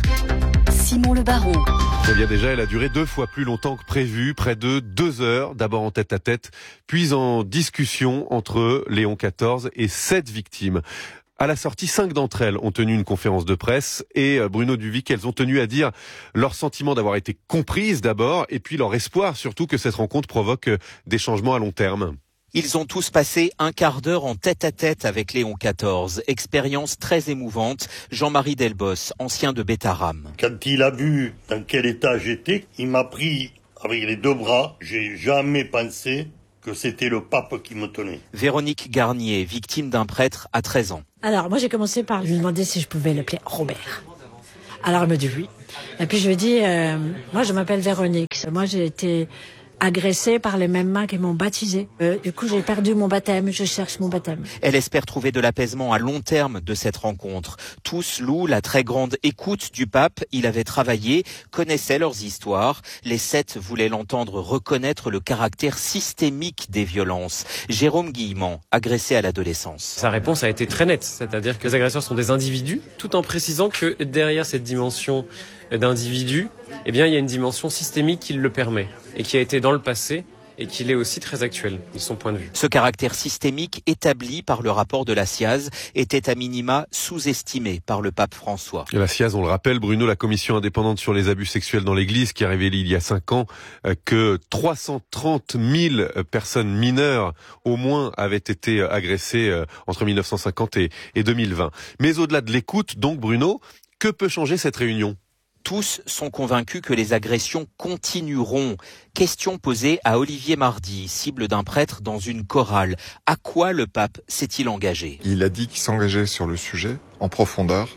Simon Le Baron. Eh bien déjà, elle a duré 2 fois plus longtemps que prévu, près de 2 heures, d'abord en tête-à-tête, puis en discussion entre Léon XIV et 7 victimes. À la sortie, 5 d'entre elles ont tenu une conférence de presse et Bruno Duvic, elles ont tenu à dire leur sentiment d'avoir été comprises d'abord et puis leur espoir surtout que cette rencontre provoque des changements à long terme. Ils ont tous passé un quart d'heure en tête-à-tête avec Léon XIV. Expérience très émouvante. Jean-Marie Delbos, ancien de Bétarame. Quand il a vu dans quel état j'étais, il m'a pris avec les 2 bras. J'ai jamais pensé que c'était le pape qui me tenait. Véronique Garnier, victime d'un prêtre à 13 ans. Alors, moi, j'ai commencé par lui demander si je pouvais l'appeler Robert. Alors, elle me dit oui. Et puis, je lui ai dit, moi, je m'appelle Véronique. Moi, j'ai été agressée par les mêmes mains qui m'ont baptisée. Du coup, j'ai perdu mon baptême. Je cherche mon baptême. Elle espère trouver de l'apaisement à long terme de cette rencontre. Tous louent la très grande écoute du pape. Il avait travaillé, connaissait leurs histoires. Les 7 voulaient l'entendre reconnaître le caractère systémique des violences. Jérôme Guillemant, agressé à l'adolescence. Sa réponse a été très nette, c'est-à-dire que les agresseurs sont des individus, tout en précisant que derrière cette dimension d'individu, eh bien, il y a une dimension systémique qui le permet et qui a été dans le passé et qui est aussi très actuel de son point de vue. Ce caractère systémique établi par le rapport de la SIAZ était à minima sous-estimé par le pape François. Et la SIAZ, on le rappelle, Bruno, la commission indépendante sur les abus sexuels dans l'Église, qui a révélé il y a 5 ans que 330 000 personnes mineures au moins avaient été agressées entre 1950 et 2020. Mais au-delà de l'écoute, donc Bruno, que peut changer cette réunion ? Tous sont convaincus que les agressions continueront. Question posée à Olivier Mardy, cible d'un prêtre dans une chorale. À quoi le pape s'est-il engagé ? Il a dit qu'il s'engageait sur le sujet, en profondeur,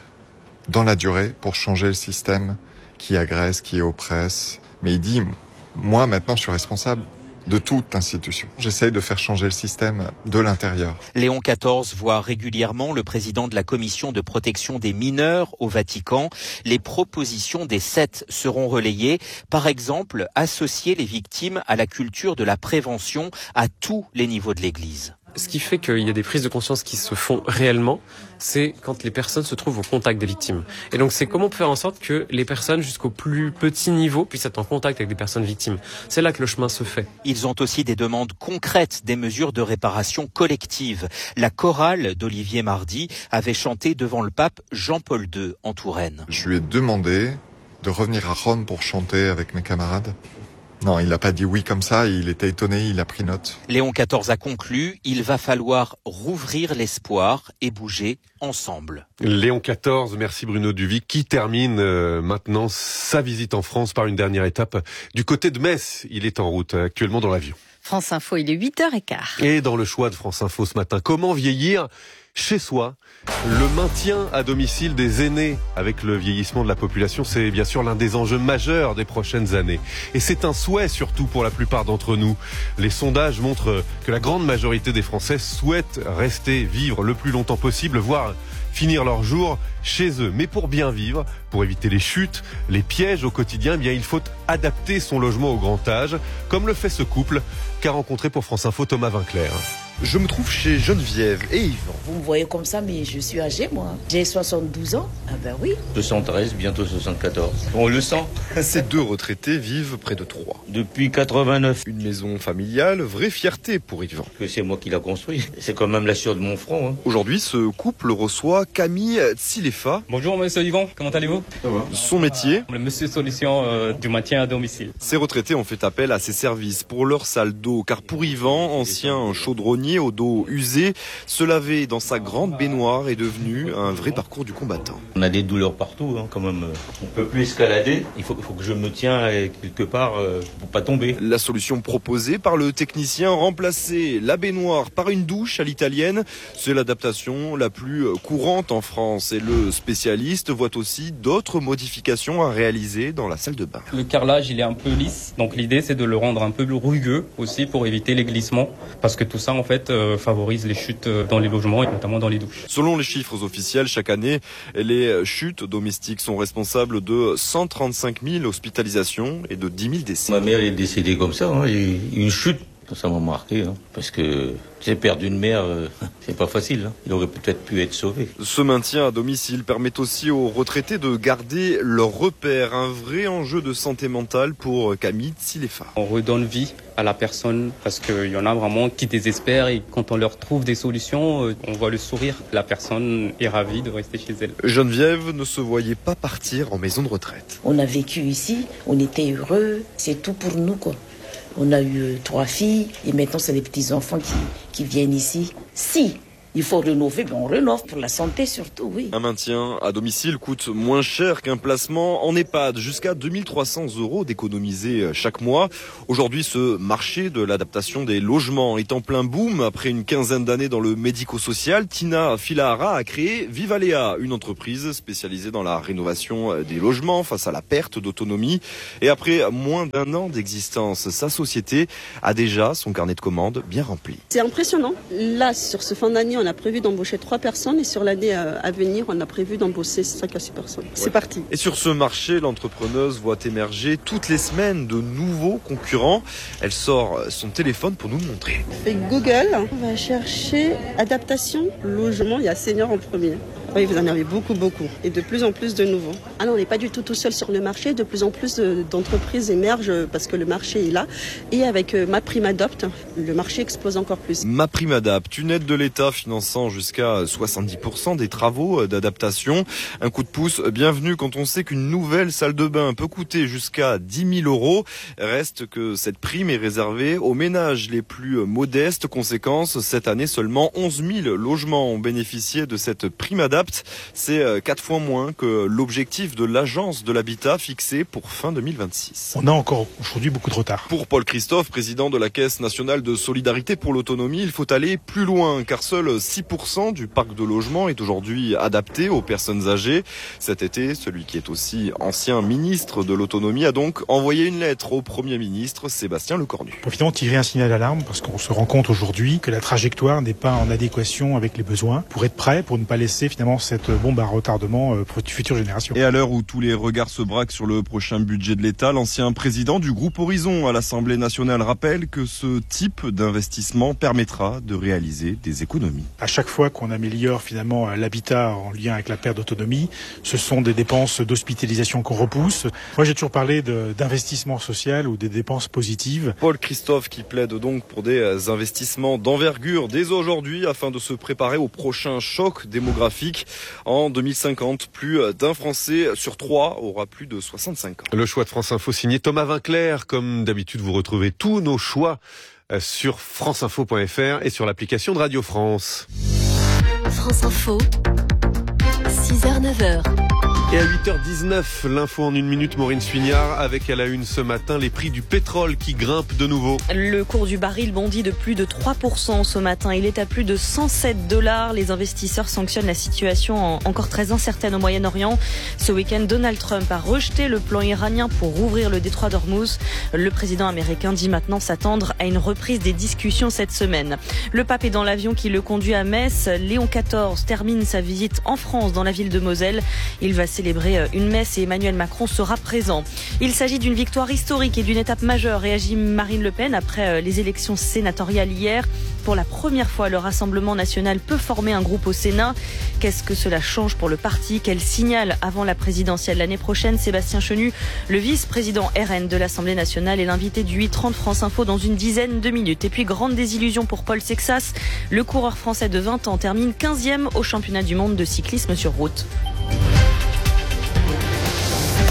dans la durée, pour changer le système qui agresse, qui oppresse. Mais il dit, moi maintenant je suis responsable de toute institution. J'essaye de faire changer le système de l'intérieur. Léon XIV voit régulièrement le président de la commission de protection des mineurs au Vatican. Les propositions des 7 seront relayées. Par exemple, associer les victimes à la culture de la prévention à tous les niveaux de l'Église. Ce qui fait qu'il y a des prises de conscience qui se font réellement, c'est quand les personnes se trouvent au contact des victimes. Et donc c'est comment faire en sorte que les personnes jusqu'au plus petit niveau puissent être en contact avec des personnes victimes. C'est là que le chemin se fait. Ils ont aussi des demandes concrètes, des mesures de réparation collective. La chorale d'Olivier Mardy avait chanté devant le pape Jean-Paul II en Touraine. Je lui ai demandé de revenir à Rome pour chanter avec mes camarades. Non, il n'a pas dit oui comme ça, il était étonné, il a pris note. Léon XIV a conclu, il va falloir rouvrir l'espoir et bouger ensemble. Léon XIV, merci Bruno Duvic, qui termine maintenant sa visite en France par une dernière étape du côté de Metz. Il est en route actuellement dans l'avion. France Info, il est 8h15. Et dans le choix de France Info ce matin, comment vieillir chez soi? Le maintien à domicile des aînés avec le vieillissement de la population, c'est bien sûr l'un des enjeux majeurs des prochaines années. Et c'est un souhait surtout pour la plupart d'entre nous. Les sondages montrent que la grande majorité des Français souhaitent rester vivre le plus longtemps possible, voire finir leur jour chez eux. Mais pour bien vivre, pour éviter les chutes, les pièges au quotidien, eh bien il faut adapter son logement au grand âge, comme le fait ce couple qu'a rencontré pour France Info Thomas Vinclair. Je me trouve chez Geneviève et Yves. Vous me voyez comme ça, mais je suis âgé, moi. J'ai 72 ans. Ah ben oui. 73, bientôt 74. On le sent. Ces 2 retraités vivent près de Troyes. Depuis 89. Une maison familiale, vraie fierté pour Yvan. Que c'est moi qui l'a construit. C'est quand même la sueur de mon front. Hein. Aujourd'hui, ce couple reçoit Camille Tsilefa. Bonjour monsieur Yvan, comment allez-vous ? Ça va. Son métier ? Le monsieur solution du maintien à domicile. Ces retraités ont fait appel à ses services pour leur salle d'eau, car pour Yvan, ancien chaudronnier, poignets, au dos usé. Se laver dans sa grande baignoire est devenu un vrai parcours du combattant. On a des douleurs partout, quand même. On peut plus escalader. Il faut que je me tiens quelque part pour pas tomber. La solution proposée par le technicien, remplacer la baignoire par une douche à l'italienne, c'est l'adaptation la plus courante en France. Et le spécialiste voit aussi d'autres modifications à réaliser dans la salle de bain. Le carrelage, il est un peu lisse. Donc l'idée, c'est de le rendre un peu plus rugueux aussi pour éviter les glissements. Parce que tout ça, en fait, favorise les chutes dans les logements et notamment dans les douches. Selon les chiffres officiels, chaque année, les chutes domestiques sont responsables de 135 000 hospitalisations et de 10 000 décès. Ma mère est décédée comme ça, une chute. Ça m'a marqué, parce que perdre une mère, c'est pas facile. Il aurait peut-être pu être sauvé. Ce maintien à domicile permet aussi aux retraités de garder leurs repères. Un vrai enjeu de santé mentale pour Camille Tsilefa. On redonne vie à la personne parce qu'il y en a vraiment qui désespèrent et quand on leur trouve des solutions, on voit le sourire. La personne est ravie de rester chez elle. Geneviève ne se voyait pas partir en maison de retraite. On a vécu ici, on était heureux, c'est tout pour nous, quoi. On a eu 3 filles et maintenant c'est les petits-enfants qui viennent ici. Si il faut rénover, on rénove pour la santé surtout, oui. Un maintien à domicile coûte moins cher qu'un placement en EHPAD, jusqu'à 2300 € d'économiser chaque mois. Aujourd'hui, ce marché de l'adaptation des logements est en plein boom. Après une quinzaine d'années dans le médico-social, Tina Filahara a créé Vivalea, une entreprise spécialisée dans la rénovation des logements face à la perte d'autonomie. Et après moins d'1 an d'existence, sa société a déjà son carnet de commandes bien rempli. C'est impressionnant. Là, sur ce fin d'année, on a prévu d'embaucher 3 personnes et sur l'année à venir, on a prévu d'embaucher 5 à 6 personnes. C'est parti. Et sur ce marché, l'entrepreneuse voit émerger toutes les semaines de nouveaux concurrents. Elle sort son téléphone pour nous le montrer. On fait Google, on va chercher adaptation, logement, il y a senior en premier. Oui, vous en avez beaucoup. Et de plus en plus de nouveaux. Ah non, on n'est pas du tout seul sur le marché. De plus en plus d'entreprises émergent parce que le marché est là. Et avec MaPrimeAdapt, le marché explose encore plus. MaPrimeAdapt, une aide de l'État finançant jusqu'à 70% des travaux d'adaptation. Un coup de pouce bienvenu quand on sait qu'une nouvelle salle de bain peut coûter jusqu'à 10 000 €. Reste que cette prime est réservée aux ménages les plus modestes. Conséquence, cette année, seulement 11 000 logements ont bénéficié de cette PrimeAdapt. C'est 4 fois moins que l'objectif de l'agence de l'habitat fixé pour fin 2026. On a encore aujourd'hui beaucoup de retard. Pour Paul Christophe, président de la Caisse nationale de solidarité pour l'autonomie, il faut aller plus loin car seul 6% du parc de logement est aujourd'hui adapté aux personnes âgées. Cet été, celui qui est aussi ancien ministre de l'autonomie a donc envoyé une lettre au Premier ministre Sébastien Lecornu. Pour finalement tirer un signal d'alarme parce qu'on se rend compte aujourd'hui que la trajectoire n'est pas en adéquation avec les besoins pour être prêt, pour ne pas laisser finalement cette bombe à retardement pour les futures générations. Et à l'heure où tous les regards se braquent sur le prochain budget de l'État, l'ancien président du groupe Horizon à l'Assemblée nationale rappelle que ce type d'investissement permettra de réaliser des économies. À chaque fois qu'on améliore finalement l'habitat en lien avec la perte d'autonomie, ce sont des dépenses d'hospitalisation qu'on repousse. Moi j'ai toujours parlé d'investissement social ou des dépenses positives. Paul Christophe qui plaide donc pour des investissements d'envergure dès aujourd'hui afin de se préparer au prochain choc démographique. En 2050, plus d'un Français sur 3 aura plus de 65 ans. Le choix de France Info signé Thomas Vinclair. Comme d'habitude, vous retrouvez tous nos choix sur franceinfo.fr et sur l'application de Radio France. France Info, 6h, 9h. Et à 8h19, l'info en 1 minute, Maureen Suignard, avec à la une ce matin les prix du pétrole qui grimpent de nouveau. Le cours du baril bondit de plus de 3% ce matin. Il est à plus de $107. Les investisseurs sanctionnent la situation encore très incertaine au Moyen-Orient. Ce week-end, Donald Trump a rejeté le plan iranien pour rouvrir le détroit d'Ormuz. Le président américain dit maintenant s'attendre à une reprise des discussions cette semaine. Le pape est dans l'avion qui le conduit à Metz. Léon XIV termine sa visite en France, dans la ville de Moselle. Il va célébrer une messe et Emmanuel Macron sera présent. Il s'agit d'une victoire historique et d'une étape majeure, réagit Marine Le Pen après les élections sénatoriales hier. Pour la première fois, le Rassemblement national peut former un groupe au Sénat. Qu'est-ce que cela change pour le parti? Quel signal avant la présidentielle l'année prochaine? Sébastien Chenu, le vice-président RN de l'Assemblée nationale, est l'invité du 8h30 France Info dans une dizaine de minutes. Et puis, grande désillusion pour Paul Sexas. Le coureur français de 20 ans termine 15e au championnat du monde de cyclisme sur route.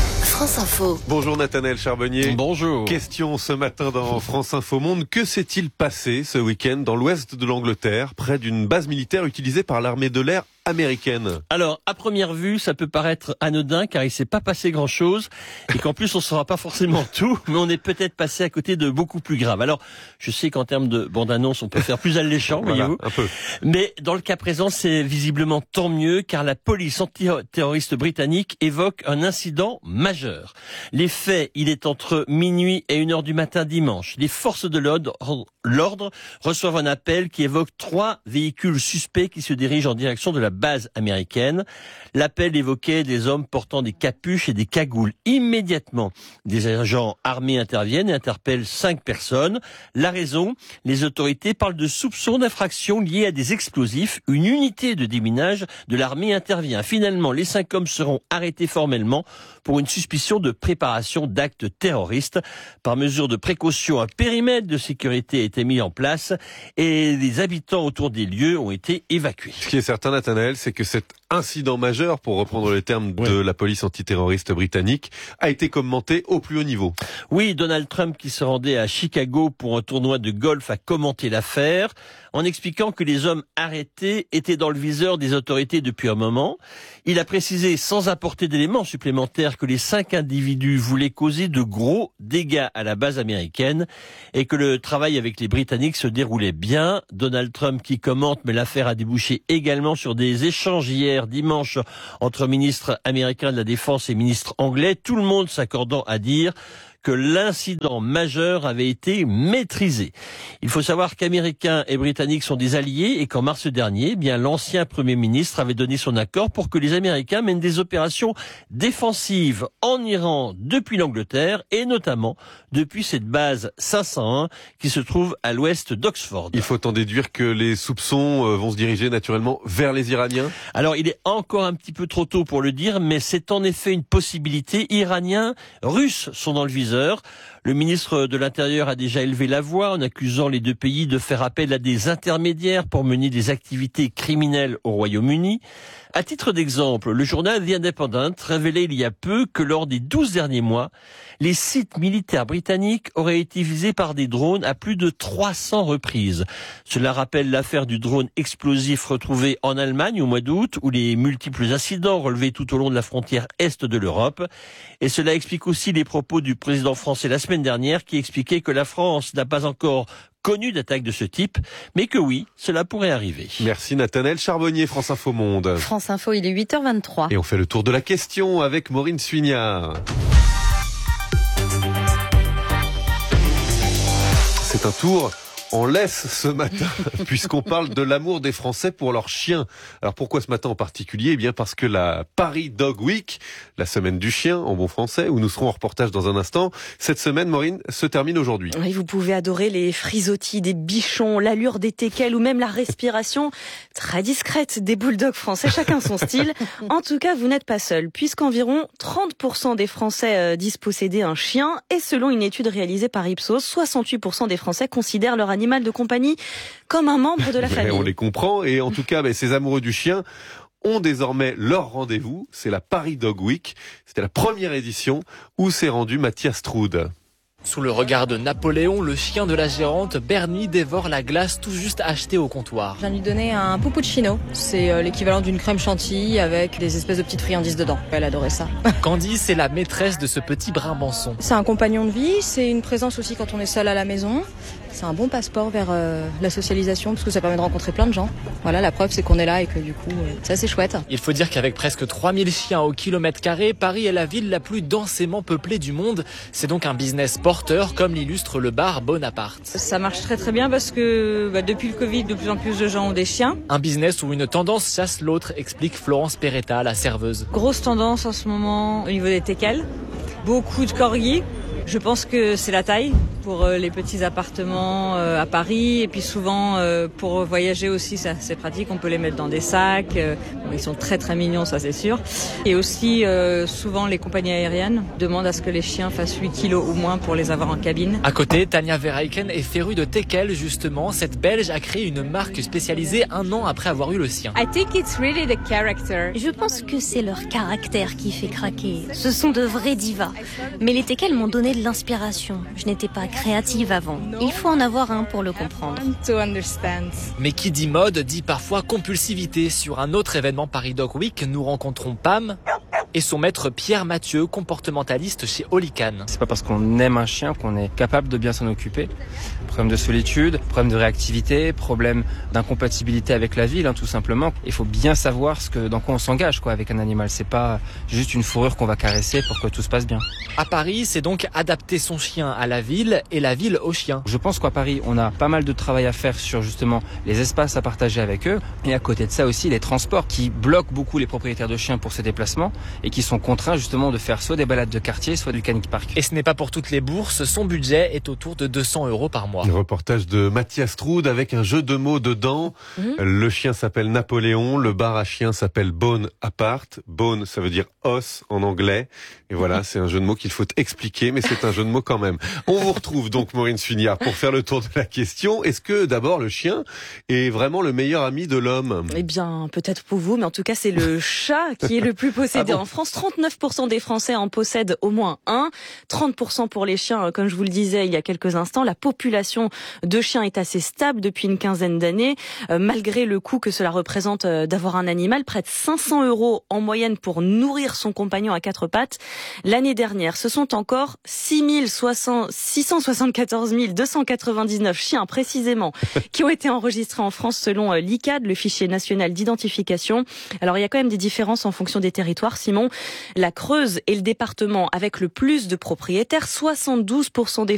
France Info. Bonjour Nathanaël Charbonnier. Bonjour. Question ce matin dans France Info Monde. Que s'est-il passé ce week-end dans l'ouest de l'Angleterre, près d'une base militaire utilisée par l'armée de l'air américaine? Alors, à première vue, ça peut paraître anodin car il s'est pas passé grand-chose et qu'en plus on ne saura pas forcément tout, mais on est peut-être passé à côté de beaucoup plus grave. Alors, je sais qu'en termes de bande-annonce, on peut faire plus alléchant, voyez-vous. Un peu. Mais dans le cas présent, c'est visiblement tant mieux car la police antiterroriste britannique évoque un incident majeur. Les faits, il est entre minuit et 1h du matin dimanche. Les forces de l'ordre reçoivent un appel qui évoque 3 véhicules suspects qui se dirigent en direction de la base américaine. L'appel évoquait des hommes portant des capuches et des cagoules. Immédiatement, des agents armés interviennent et interpellent 5 personnes. La raison, les autorités parlent de soupçons d'infraction liés à des explosifs. Une unité de déminage de l'armée intervient. Finalement, les 5 hommes seront arrêtés formellement pour une suspicion de préparation d'actes terroristes. Par mesure de précaution, un périmètre de sécurité a été mis en place et les habitants autour des lieux ont été évacués. Ce qui est certain, Nathanaël, c'est que cet incident majeur, pour reprendre les termes de la police antiterroriste britannique, a été commenté au plus haut niveau. Oui, Donald Trump, qui se rendait à Chicago pour un tournoi de golf, a commenté l'affaire en expliquant que les hommes arrêtés étaient dans le viseur des autorités depuis un moment. Il a précisé, sans apporter d'éléments supplémentaires, que les 5 individus voulaient causer de gros dégâts à la base américaine et que le travail avec les Britanniques se déroulait bien. Donald Trump qui commente, mais l'affaire a débouché également sur des échanges hier dimanche entre ministres américains de la Défense et ministres anglais, tout le monde s'accordant à dire que l'incident majeur avait été maîtrisé. Il faut savoir qu'Américains et Britanniques sont des alliés et qu'en mars dernier, l'ancien Premier ministre avait donné son accord pour que les Américains mènent des opérations défensives en Iran depuis l'Angleterre et notamment depuis cette base 501 qui se trouve à l'ouest d'Oxford. Il faut en déduire que les soupçons vont se diriger naturellement vers les Iraniens. Alors, il est encore un petit peu trop tôt pour le dire, mais c'est en effet une possibilité. Iraniens, Russes sont dans le viseur. Le ministre de l'Intérieur a déjà élevé la voix en accusant les 2 pays de faire appel à des intermédiaires pour mener des activités criminelles au Royaume-Uni. À titre d'exemple, le journal The Independent révélait il y a peu que lors des 12 derniers mois, les sites militaires britanniques auraient été visés par des drones à plus de 300 reprises. Cela rappelle l'affaire du drone explosif retrouvé en Allemagne au mois d'août, ou les multiples incidents relevés tout au long de la frontière est de l'Europe. Et cela explique aussi les propos du président français la semaine dernière qui expliquait que la France n'a pas encore connu d'attaque de ce type, mais que oui, cela pourrait arriver. Merci Nathanaël Charbonnier, France Info Monde. France Info, il est 8h23. Et on fait le tour de la question avec Maureen Suignard. C'est un tour en laisse ce matin, puisqu'on parle de l'amour des Français pour leurs chiens. Alors pourquoi ce matin en particulier ? Eh bien parce que la Paris Dog Week, la semaine du chien en bon français, où nous serons en reportage dans un instant, cette semaine, Maureen, se termine aujourd'hui. Oui, vous pouvez adorer les frisottis des bichons, l'allure des teckels ou même la respiration très discrète des bulldogs français, chacun son style. En tout cas, vous n'êtes pas seul, puisqu'environ 30% des Français disent posséder un chien, et selon une étude réalisée par Ipsos, 68% des Français considèrent leur animal de compagnie comme un membre de la famille. On les comprend, et en tout cas, ces amoureux du chien ont désormais leur rendez-vous. C'est la Paris Dog Week. C'était la première édition où s'est rendu Mathias Trude. Sous le regard de Napoléon, le chien de la gérante, Bernie, dévore la glace tout juste achetée au comptoir. Je viens de lui donner un puppuccino. C'est l'équivalent d'une crème chantilly avec des espèces de petites friandises dedans. Elle adorait ça. Candy, c'est la maîtresse de ce petit brimbanson. C'est un compagnon de vie, c'est une présence aussi quand on est seul à la maison. C'est un bon passeport vers la socialisation parce que ça permet de rencontrer plein de gens. Voilà, la preuve c'est qu'on est là et que du coup, c'est assez chouette. Il faut dire qu'avec presque 3000 chiens au kilomètre carré, Paris est la ville la plus densément peuplée du monde. C'est donc un business porteur, comme l'illustre le bar Bonaparte. Ça marche très très bien parce que depuis le Covid, de plus en plus de gens ont des chiens. Un business où une tendance chasse l'autre, explique Florence Peretta, la serveuse. Grosse tendance en ce moment au niveau des teckels. Beaucoup de corgis. Je pense que c'est la taille pour les petits appartements à Paris et puis souvent pour voyager aussi, ça c'est pratique, on peut les mettre dans des sacs. Ils sont très très mignons, ça c'est sûr. Et aussi souvent les compagnies aériennes demandent à ce que les chiens fassent 8 kilos ou moins pour les avoir en cabine. À côté, Tania Verheiken est férue de teckel justement. Cette Belge a créé une marque spécialisée 1 an après avoir eu le sien. Je pense que c'est leur caractère qui fait craquer. Ce sont de vrais divas. Mais les teckels m'ont donné de l'inspiration. Je n'étais pas créative avant. Il faut en avoir un pour le comprendre. Mais qui dit mode dit parfois compulsivité. Sur un autre événement Paris Dog Week, nous rencontrons Pam et son maître Pierre Mathieu, comportementaliste chez Olican. C'est pas parce qu'on aime un chien qu'on est capable de bien s'en occuper. Problème de solitude, problème de réactivité, problème d'incompatibilité avec la ville, tout simplement. Il faut bien savoir dans quoi on s'engage avec un animal. C'est pas juste une fourrure qu'on va caresser pour que tout se passe bien. À Paris, c'est donc adapter son chien à la ville et la ville au chien. Je pense qu'à Paris, on a pas mal de travail à faire sur justement les espaces à partager avec eux. Et à côté de ça aussi, les transports qui bloquent beaucoup les propriétaires de chiens pour ces déplacements et qui sont contraints justement de faire soit des balades de quartier, soit du Canic Park. Et ce n'est pas pour toutes les bourses. Son budget est autour de 200 € par mois. Le reportage de Mathias Troud avec un jeu de mots dedans. Le chien s'appelle Napoléon, le bar à chien s'appelle Bone Apart. Bone, ça veut dire os en anglais. Et voilà, c'est un jeu de mots qu'il faut expliquer, mais c'est un jeu de mots quand même. On vous retrouve donc, Maureen Suignard, pour faire le tour de la question. Est-ce que d'abord le chien est vraiment le meilleur ami de l'homme? Eh bien, peut-être pour vous, mais en tout cas, c'est le chat qui est le plus possédé en France. 39% des Français en possèdent au moins un. 30% pour les chiens, comme je vous le disais il y a quelques instants. La population de chiens est assez stable depuis une quinzaine d'années, malgré le coût que cela représente d'avoir un animal. Près de 500 € en moyenne pour nourrir son compagnon à 4 pattes. L'année dernière, ce sont encore 674 299 chiens précisément qui ont été enregistrés en France selon l'ICAD, le fichier national d'identification. Alors il y a quand même des différences en fonction des territoires, Simon. La Creuse est le département avec le plus de propriétaires. 72% des